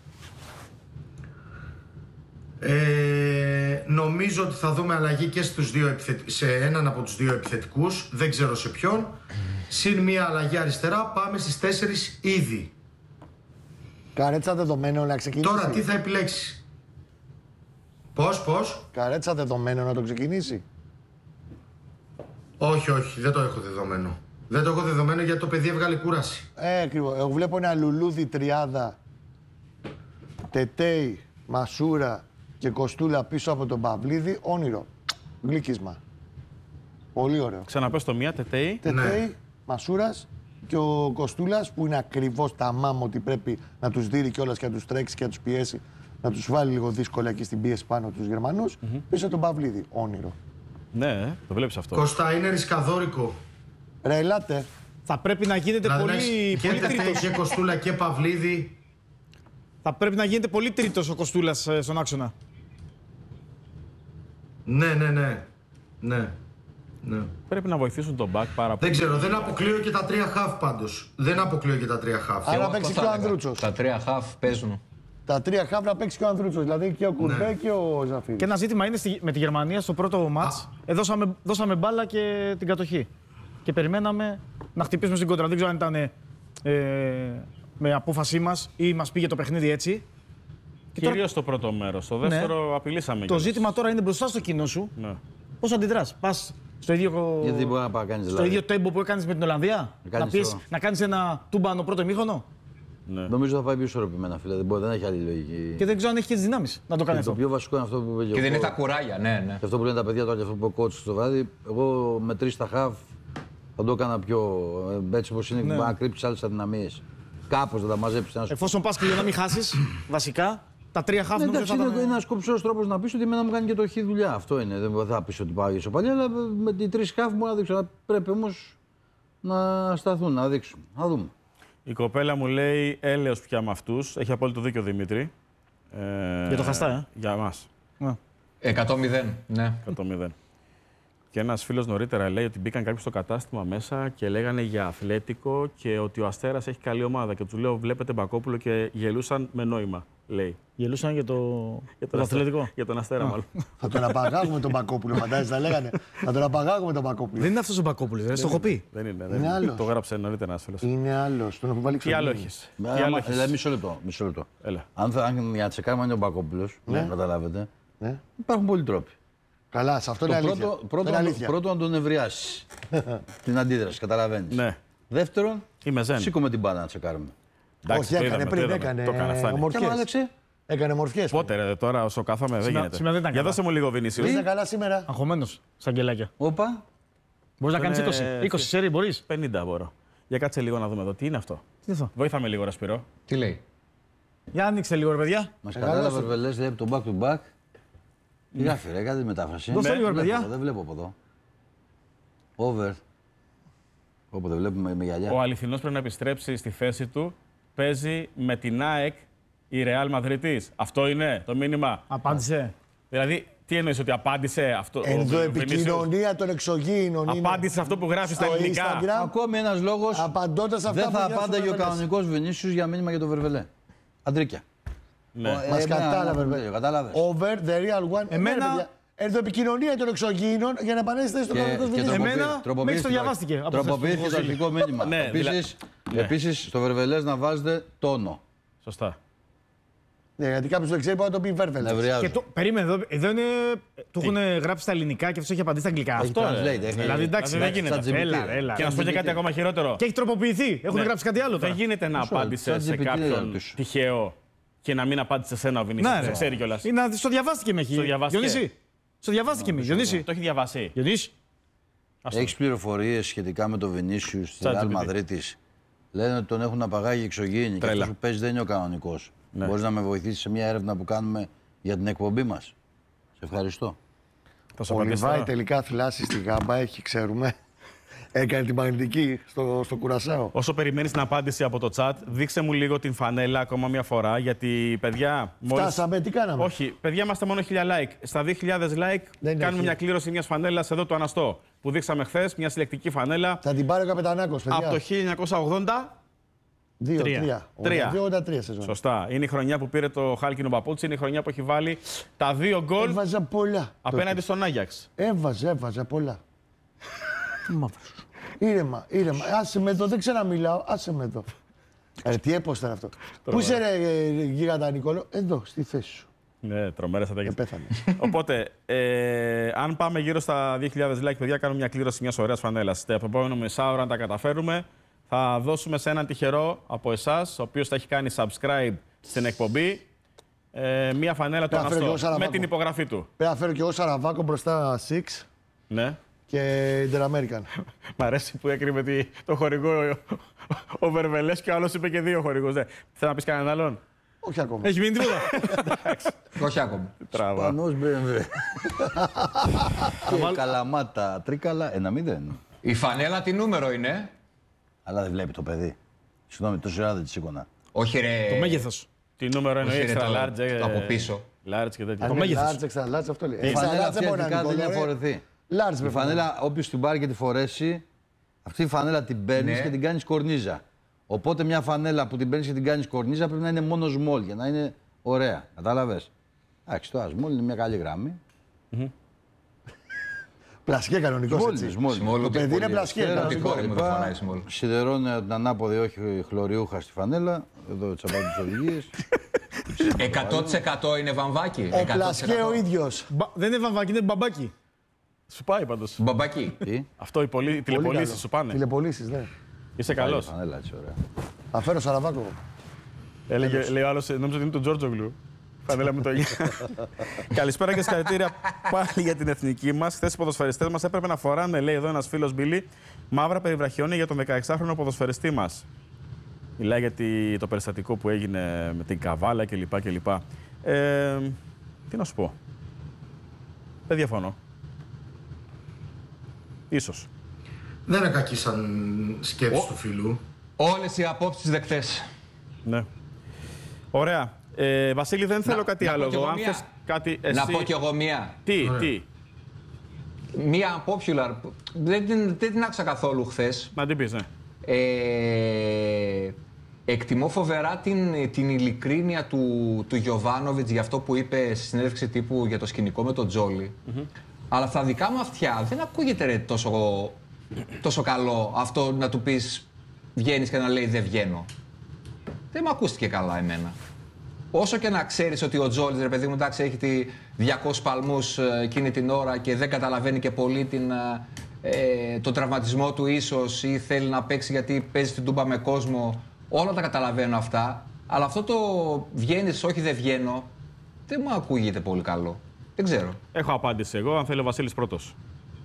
Νομίζω ότι θα δούμε αλλαγή και σε έναν από τους δύο επιθετικούς, δεν ξέρω σε ποιον. Συν μία αλλαγή αριστερά, πάμε στις 4 ήδη. Καρέτσα δεδομένο να ξεκινήσει. Τώρα τι θα επιλέξει? Πώς? Καρέτσα δεδομένο να το ξεκινήσει. Όχι, δεν το έχω δεδομένο. Δεν το έχω δεδομένο γιατί το παιδί έβγαλε κούραση. Ακριβώς. Εγώ βλέπω ένα λουλούδι τριάδα. Τετέι, Μασούρα και Κοστούλα πίσω από τον Παυλίδη. Όνειρο. Γλύκισμα. Πολύ ωραίο. Ξαναπες το μία, Τετέι. Τετέι, Μασούρας και ο Κοστούλας που είναι ακριβώς τα μάμ ότι πρέπει να τους δείρει κιόλας και να τους τρέξει και να τους πιέσει, να τους βάλει λίγο δύσκολα εκεί στην πίεση πάνω τους Γερμανούς. Πίσω τον Παυλίδη. Όνειρο. Ναι, το βλέπεις αυτό. Κώστα, είναι ρισκαδόρικο. Ρε, ελάτε. Θα πρέπει να γίνεται Δηλαδή, πολύ τρίτος. και Κοστούλα και Παυλίδη. Θα πρέπει να γίνεται πολύ τρίτος ο Κοστούλας στον άξονα. Ναι. Πρέπει να βοηθήσουν τον back πάρα πολύ. Δεν ξέρω, δεν αποκλείω και τα 3 half πάντως. Δεν αποκλείω και τα 3 half. Άρα Εγώ παίξει αυτό και ο θα έλεγα. Ανδρούτσος. Τα 3 half παίζουν. Τα 3 χαφ να παίξει και ο Ανδρούτσος. Δηλαδή και ο Κουρμπέ και ο Ζαφύρης. Και ένα ζήτημα είναι με τη Γερμανία στο πρώτο μάτς. Δώσαμε μπάλα και την κατοχή. Και περιμέναμε να χτυπήσουμε στην κόντρα. Δεν ξέρω αν ήταν με απόφασή μας ή μας πήγε το παιχνίδι έτσι. Κυρίως στο πρώτο μέρος. Στο δεύτερο απειλήσαμε. Το κιόλας. ζήτημα τώρα είναι μπροστά στο κοινό σου. Ναι. Πώς αντιδράς, πας στο ίδιο, Γιατί δεν μπορεί να πάει κάνεις στο δηλαδή. ίδιο τέμπο που έκανες με την Ολλανδία, να κάνεις ένα τούμπανο πρώτο ημίχρονο. Ναι. Νομίζω θα πάει πιο ισορροπημένα, φίλε. Δεν έχει άλλη λογική. Και δεν ξέρω αν έχει και τις δυνάμεις να το κάνει Και το αυτό. πιο βασικό είναι αυτό που είπε Και δεν ο είναι τα coach. κουράγια, ναι. Και αυτό που λένε τα παιδιά τώρα και αυτό που είπε ο coach το βράδυ. Εγώ με 3 στα half θα το έκανα πιο. Έτσι όπως είναι, να κρύψει άλλες αδυναμίες. Κάπως να τα μαζέψει ένα. Εφόσον πας και για να μην χάσεις, βασικά, τα 3 χαφ νομίζω Εντάξει, θα είναι ήταν... ένα κομψό τρόπο να πει ότι εμένα μου κάνει και το χ δουλειά. Αυτό είναι. Δεν θα πει ότι πάω για ισοπαλία, αλλά με την 3 half μπορώ να δείξω. Αλλά πρέπει όμω να σταθούν, να δείξουν. Να δούμε. Η κοπέλα μου λέει έλεος πια με αυτούς. Έχει απόλυτο δίκιο Δημήτρη. Για το χαστά, Για μας. 100-0, ναι. 100-0. Και ένας φίλος νωρίτερα λέει ότι μπήκαν κάποιοι στο κατάστημα μέσα και λέγανε για Αθλέτικο και ότι ο Αστέρας έχει καλή ομάδα. Και του λέω: βλέπετε Μπακόπουλο και γελούσαν με νόημα, λέει. Γελούσαν για το Αθλητικό. Για τον Αστέρα, μάλλον. Θα τον απαγάγουμε τον Μπακόπουλο, φαντάζεσαι, θα λέγανε. Θα τον απαγάγουμε τον Μπακόπουλο. Δεν είναι αυτός ο Μπακόπουλος, δεν το έχω πει. Δεν είναι. Είναι άλλος. Το γράψε νωρίτερα ένας φίλος. Είναι άλλο. Τον έχω βάλει Τι άλλο ξεφύγει. έχεις. Τι άλλο έχεις. Δηλαδή, μισό λεπτό. Έλα. Αν για να τσεκάρουμε αν είναι ο Μπακόπουλο, Ναι. καταλάβετε, Ναι. υπάρχουν πολλοί τρόποι. Καλά, σε αυτό Το είναι αλήθεια. Είναι αλήθεια. πρώτο να τον ευρεάσει. Την αντίδραση, καταλαβαίνει. Ναι. Δεύτερον, Είμαι ζεν. σήκω με την μπάνα να τσεκάρουμε. Όχι, έκανε πριν, έκανε Το έκανα, φτάνει. Και ομορφιές. άμα Άλεξε, Έκανε μορφιές. Πότε ρε, τώρα όσο κάθομαι δεν γίνεται. σήμερα δεν ήταν Για καλά. δώσε μου λίγο Βινίσιους. Είστε καλά σήμερα. Αγχωμένος, σαν γελάκια. όπα, Μπορείς να κάνεις είναι 20 σέρι, μπορείς. 50 μπορώ. Για κάτσε λίγο να δούμε εδώ. Τι είναι αυτό. Τι είναι αυτό. Βοήθαμε λίγο, Ρασπυρό. Τι λέει. Για ανοίξτε λίγο, ρε παιδιά. μας κατάλαβε Βερβελές, λέει από το back to back. Τι γράφει ρε, κάτι μετάφραση. Δώστε λίγο, ρε Δεν βλέπω, παιδιά. Δεν βλέπω από εδώ. Over. Όπου δεν βλέπουμε με γυαλιά. Ο αληθινός πρέπει να επιστρέψει στη θέση του. Παίζει με την ΑΕΚ η Ρεάλ Μαδριτής. Αυτό είναι το μήνυμα. Απάντησε. Δηλαδή, τι εννοείς ότι απάντησε αυτό ο Βινίσιους? Ενδοεπικοινωνία των εξωγήινων. είναι. Απάντησε αυτό που γράφει στα Στο ελληνικά. Instagram. Ακόμη ένας λόγος Απαντώντας αυτά δεν που θα γράφει ο απάνταγε ο Βερβελές. κανονικός Βινίσιους για μήνυμα για το Βερβελέ. Αντρίκια. Ναι. Μας κατάλαβε. Κατάλαβες. Over the real one. Εμένα- Ναι, ρε παιδιά. Ενδοεπικοινωνία των εξωγήινων για να επανέλθετε στο κανονικό Βινίσιους. Εμένα, μέχρι το διαβάστηκε από Τροποποιήθηκε χθες το που αρχικό μήνυμα. Ναι, Επίσης, στο Βερβελές να βάζετε τόνο. Σωστά. Ναι, γιατί κάποιος δεν ξέρει, μπορεί να το πει Βέρβελ. Να Και ευρεάζει. περίμενε, εδώ είναι. Του έχουν γράψει στα ελληνικά και αυτός έχει απαντήσει στα αγγλικά. Έχει Αυτό. translate, έχει- Δηλαδή, εντάξει, δεν γίνεται. Σαν GPT. Έλα. Και να σου πω και κάτι ακόμα χειρότερο. Και έχει τροποποιηθεί. Έχουν Ναι. γράψει κάτι άλλο Δεν τώρα. γίνεται να απάντησε σε ChatGPT δεν κάποιον ρωτήσω. τυχαίο και να μην απάντησε σε ένα ο Βινίσιους. Ναι, Δεν ρε. ξέρει κιόλας. Στο διαβάστηκε με έχει. Στο διαβάστηκε. Διονύση. Στο διαβάστηκε με. Διονύση. Το έχει διαβάσει. Διονύση. Έχεις πληροφορίες σχετικά με το Βινίσιους στη ChatGPT. Ρεάλ Μαδρίτης. Λένε ότι τον έχουν απαγάγει εξωγήινοι και Τρέλα. αυτός που παίζει δεν είναι ο κανονικός. Ναι. Μπορείς να με βοηθήσεις σε μια έρευνα που κάνουμε για την εκπομπή μας. Σε ευχαριστώ. Θα σου Ο απαντήσει Λιβάη τώρα. τελικά θυλάσει στη γάμπα, έχει, ξέρουμε. Έκανε την μαγνητική στο Κουρασάο. Όσο περιμένεις την απάντηση από το chat, δείξε μου λίγο την φανέλα ακόμα μια φορά. Γιατί, παιδιά. Φτάσαμε, τι κάναμε. Όχι, παιδιά, είμαστε μόνο 1000 like. Στα 2000 like είναι κάνουμε αρχή. μια κλήρωση μια φανέλα εδώ του Αναστό. Που δείξαμε χθες, μια συλλεκτική φανέλα Θα την πάρει ο Καπετανάκος, παιδιά. από το 1980. 2-3. 2-83 σεζόν. Σωστά. Είναι η χρονιά που πήρε το χάλκινο παπούτσι, είναι η χρονιά που έχει βάλει τα 2 γκολ Έβαζα πολλά. απέναντι στον Άγιαξ. Έβαζα πολλά. Ήρεμα. Άσε με εδώ, δεν ξέρω να μιλάω. Άσε με εδώ. Τι έπος ήταν αυτό. Πού είσαι ρε γίγαντα Νικόλο? Εδώ, στη θέση σου. Ναι, τρομερές θα τα έχεις. Πέθανε. Οπότε, αν πάμε γύρω στα 2000 like, παιδιά, κάνουμε μια κλήρωση μια ωραία φανέλα. Στο επόμενο μεσάωρο, αν τα καταφέρουμε, θα δώσουμε σε έναν τυχερό από εσάς, ο οποίος θα έχει κάνει subscribe στην εκπομπή, μια φανέλα του Θα φέρω και εγώ Αναστό με Σαραβάκο. την υπογραφή του. Πρέπει να φέρω και εγώ Σαραβάκο μπροστά 6. Ναι. και Inter-American. Μ' αρέσει που έκρυβε το χορηγό ο Βερβελές και ο άλλος είπε και 2 χορηγούς. Θέλω να πεις κανέναν άλλον. Όχι ακόμα. Έχει μείνει τίποτα. Όχι ακόμα. Τράβα. Πανός BMW. Και Καλαμάτα, Τρίκαλα, 1-0. Η φανέλα τι νούμερο είναι? Αλλά δεν βλέπει το παιδί. Συγγνώμη, τόση ώρα δεν τη σήκωνα. Όχι ρε. Το μέγεθος. Τι νούμερο είναι, Όχι, ρε, extra το- large. το από πίσω. Large και τέτοια. Το Αν είναι μέγεθος. large, extra large, αυτό λέει. Η Extra φανέλα large αυτή δεν μπορεί να αρχικά είναι δεν έχει κόλλο, ρε. φορεθεί. Large Η πρέπει να φανέλα, όποιος την πάρει και τη φορέσει, αυτή η φανέλα την παίρνει Ναι. και την κάνει κορνίζα. Οπότε μια φανέλα που την παίρνει και την κάνει κορνίζα πρέπει να είναι μόνο small για να είναι ωραία. Κατάλαβες. Εντάξει, το small είναι μια καλή γραμμή. Πλασιέ κανονικός, έτσι. Small. Το παιδί είναι πλασιέ. Τη κανονικό. κόρη μου δεν φοράει small. Σιδερώνει την ανάποδη, όχι χλωριούχα στη φανέλα. Εδώ τσαπάτε τις οδηγίες. 100% είναι βαμβάκι. Ο πλασιέ ο ίδιος. Δεν είναι βαμβάκι, είναι μπαμπάκι. Σου πάει πάντως. Μπαμπάκι. Τι. Αυτό οι τηλεπολίσεις σου πάνε. Τηλεπολίσεις, ναι. Είσαι Καλή καλός. φανέλα, έτσι ωραία. Θα φέρω Σαραβάκο. Λέει ο άλλος, νόμιζα ότι είναι του Τζόρτζογλου. Φανέλα μου το ίδιο. Καλησπέρα και συγχαρητήρια πάλι για την εθνική μας. Χθες οι ποδοσφαιριστές μας έπρεπε να φοράνε, λέει εδώ ένας φίλος Μπίλι, μαύρα περιβραχιόνια για τον 16χρονο ποδοσφαιριστή μας. Μιλάει για το περιστατικό που έγινε με την Καβάλα κλπ. Τι να σου πω. Δεν διαφωνώ. Ίσως. Δεν είναι κακή σαν σκέψη του φίλου. Όλες οι απόψεις δεκτές. Ναι. Ωραία. Βασίλη, δεν θέλω κάτι να άλλο πω κι εδώ. εγώ Αν μία. θες κάτι εσύ... Να πω κι εγώ μία. Τι. Μία unpopular. Δεν την άκουσα καθόλου χθες. Να την πεις, ναι. Εκτιμώ φοβερά την ειλικρίνεια του Γιοβάνοβιτς για αυτό που είπε στη συνέντευξη τύπου για το σκηνικό με τον Τζόλι. Αλλά στα δικά μου αυτιά δεν ακούγεται ρε, τόσο καλό αυτό να του πεις βγαίνεις και να λέει δεν βγαίνω. Δεν μου ακούστηκε καλά εμένα. Όσο και να ξέρεις ότι ο Τζόλις, ρε παιδί μου, εντάξει, έχει 200 παλμούς εκείνη την ώρα και δεν καταλαβαίνει και πολύ τον τραυματισμό του ίσως ή θέλει να παίξει γιατί παίζει την τούμπα με κόσμο. Όλα τα καταλαβαίνω αυτά. Αλλά αυτό το βγαίνεις, όχι δεν βγαίνω, δεν μου ακούγεται πολύ καλό. Δεν ξέρω. Έχω απάντηση εγώ, αν θέλει ο Βασίλης πρώτος.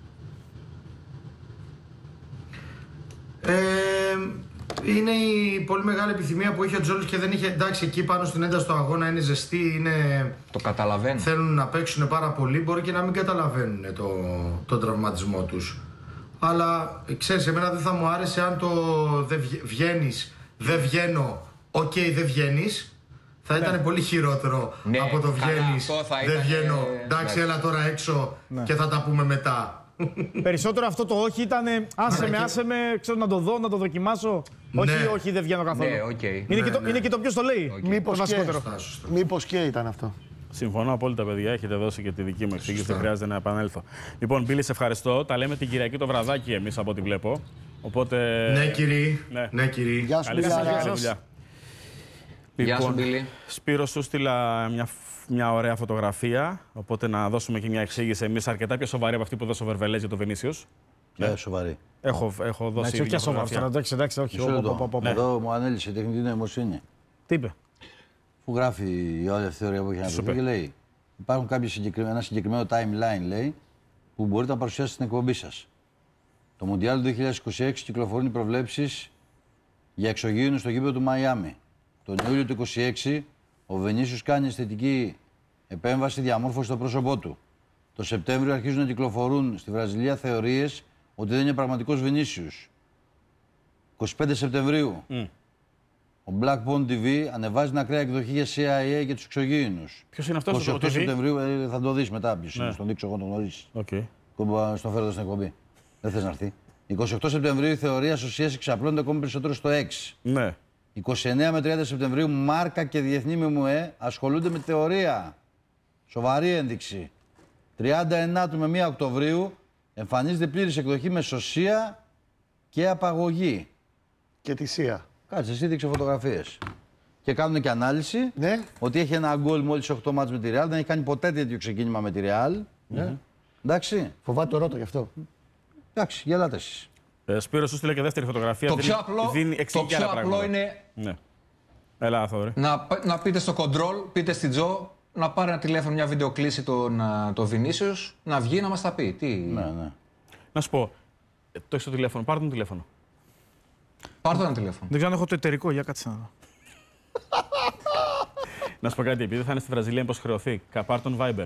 Είναι η πολύ μεγάλη επιθυμία που είχε ο Τζόλις και δεν είχε. Εντάξει, εκεί πάνω στην ένταση του αγώνα είναι ζεστή, είναι. Το καταλαβαίνω. Θέλουν να παίξουν πάρα πολύ, μπορεί και να μην καταλαβαίνουν τον τραυματισμό τους. Αλλά ξέρεις, εμένα δεν θα μου άρεσε αν το βγαίνεις, δεν βγαίνω, οκ, δεν βγαίνεις. Θα ήταν πολύ χειρότερο Ναι, από το καλά, βγαίνεις, αυτό θα δεν ήταν, βγαίνω, εντάξει, εντάξει. έλα τώρα έξω και θα τα πούμε μετά. Περισσότερο αυτό το όχι ήταν άσε με, ξέρω να το δω, να το δοκιμάσω. Όχι, όχι, δεν βγαίνω καθόλου. Ναι, οκ. Είναι και το ποιος το λέει. Μήπως Το και, βασικότερο. μήπως και ήταν αυτό. Συμφωνώ απόλυτα, παιδιά. Έχετε δώσει και τη δική μου εξήγηση. Δεν χρειάζεται να επανέλθω. Λοιπόν, Μπίλη, σε ευχαριστώ. Τα λέμε την Κυριακή το βραδάκι εμείς από ό,τι βλέπω. Οπότε. Ναι, κύριε. Ναι. Ναι, κύριε. Γεια σου, Καλή Μπίλη. συνέχεια, καλή δουλειά. Γεια σου, Μπίλη. Σπύρο, σου στείλα μια ωραία φωτογραφία. Οπότε να δώσουμε και μια εξήγηση εμείς αρκετά πιο σοβαρή από αυτή που δώσε ο Βερβελές για το Βενίσιος. Σοβαρή. Έχω δώσει. Όχι μια σοβαρό. φωτογραφία. Εντάξει, όχι. Μισό λεπτό. Πω, πω, πω. Εδώ μου ανέλησε η τεχνητή νοημοσύνη. Τι είπε. Που γράφει η όλη θεωρία που έχει να Σου πει και λέει: υπάρχουν ένα συγκεκριμένο timeline, λέει, που μπορείτε να παρουσιάσετε στην εκπομπή σας. Το Μουντιάλ του 2026 κυκλοφορούν οι προβλέψεις για εξωγήινους στο γήπεδο του Μαϊάμι. Τον Ιούλιο του 2026 ο Βενίσιος κάνει αισθητική επέμβαση διαμόρφωση στο πρόσωπό του. Το Σεπτέμβριο αρχίζουν να κυκλοφορούν στη Βραζιλία θεωρίες ότι δεν είναι πραγματικός Βενίσιος. 25 Σεπτεμβρίου ο Black Pond TV ανεβάζει την ακραία εκδοχή για CIA και τους εξωγήινους. Ποιος είναι αυτός, 28 το TV? Σεπτεμβρίου θα το δεις μετά. Ποιος είναι, Ναι. στον δείξω εγώ, τον γνωρίσεις. Okay. Στον φέρω στην εκπομπή. Δεν θες να έρθει. 28 Σεπτεμβρίου η θεωρία ασοσίας εξαπλώνεται ακόμη περισσότερο στο X. Ναι. 29 με 30 Σεπτεμβρίου Μάρκα και Διεθνή ΜΜΕ ασχολούνται με θεωρία. Σοβαρή ένδειξη. 30 με 1 Οκτωβρίου εμφανίζεται πλήρης εκδοχή με σωσία και απαγωγή. Και τη ΣΥΑ. Κάτσε, εσύ δείξε φωτογραφίες. Και κάνουν και ανάλυση Ναι. ότι έχει ένα γκολ μόλις 8 μάτς με τη Real. Δεν έχει κάνει ποτέ τέτοιο ξεκίνημα με τη Real. Ναι. Εντάξει. Φοβάται το Ρώτο γι' αυτό. Εντάξει, γελάτε εσείς. Σπύρο, σου στείλε και δεύτερη φωτογραφία. Το πιο απλό, εξηγεί άλλα πράγματα. είναι Ναι. Έλα, Θοδωρή. να πείτε στο control, πείτε στην Τζο, να πάρει ένα τηλέφωνο, μια βιντεοκλήση τον Βινίσιος, να βγει να μας τα πει. Τι... Ναι, ναι. Να σου πω, το έχεις στο τηλέφωνο, πάρ' τον τηλέφωνο. Πάρ' το ένα τηλέφωνο. Δεν ξέρω αν έχω το εταιρικό, για κάτσε να δω. Να σου πω κάτι, επειδή θα είναι στη Βραζιλία, μήπως χρεωθεί. Πάρ' τον Viber.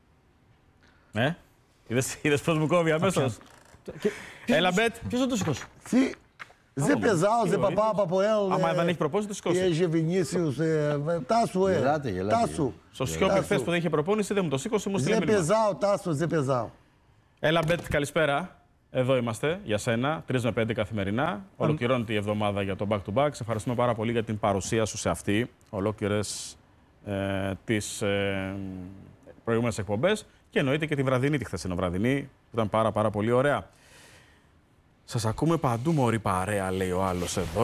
Είδες πώς μου κόβει αμέσως. Έλα, Μπετ. Ποιος θα το σηκώσει? Ζε Πεζάο, Ζε Παπαπαποέλ. Άμα δεν έχει προπόνηση, το σηκώσει. Έζε Βινίσιους, Τάσου, Γελάτε. Τάσου. Στο Σιώπη χθες που δεν είχε προπόνηση, δεν μου το σήκωσε, μου στείλε Ζε μήνυμα. Πεζάο, Τάσου, Ζε Πεζάο. Έλα, Μπετ, καλησπέρα. Εδώ είμαστε για σένα, 3 με 5 καθημερινά. Ολοκληρώνεται η εβδομάδα για το back to back. Σε ευχαριστούμε πάρα πολύ για την παρουσία σου σε αυτή, ολόκληρες τις προηγούμενες εκπομπές και εννοείται και τη βραδινή, τη χθεσινοβραδινή, που ήταν πάρα πολύ ωραία. Σας ακούμε παντού, μωρή παρέα, λέει ο άλλος εδώ.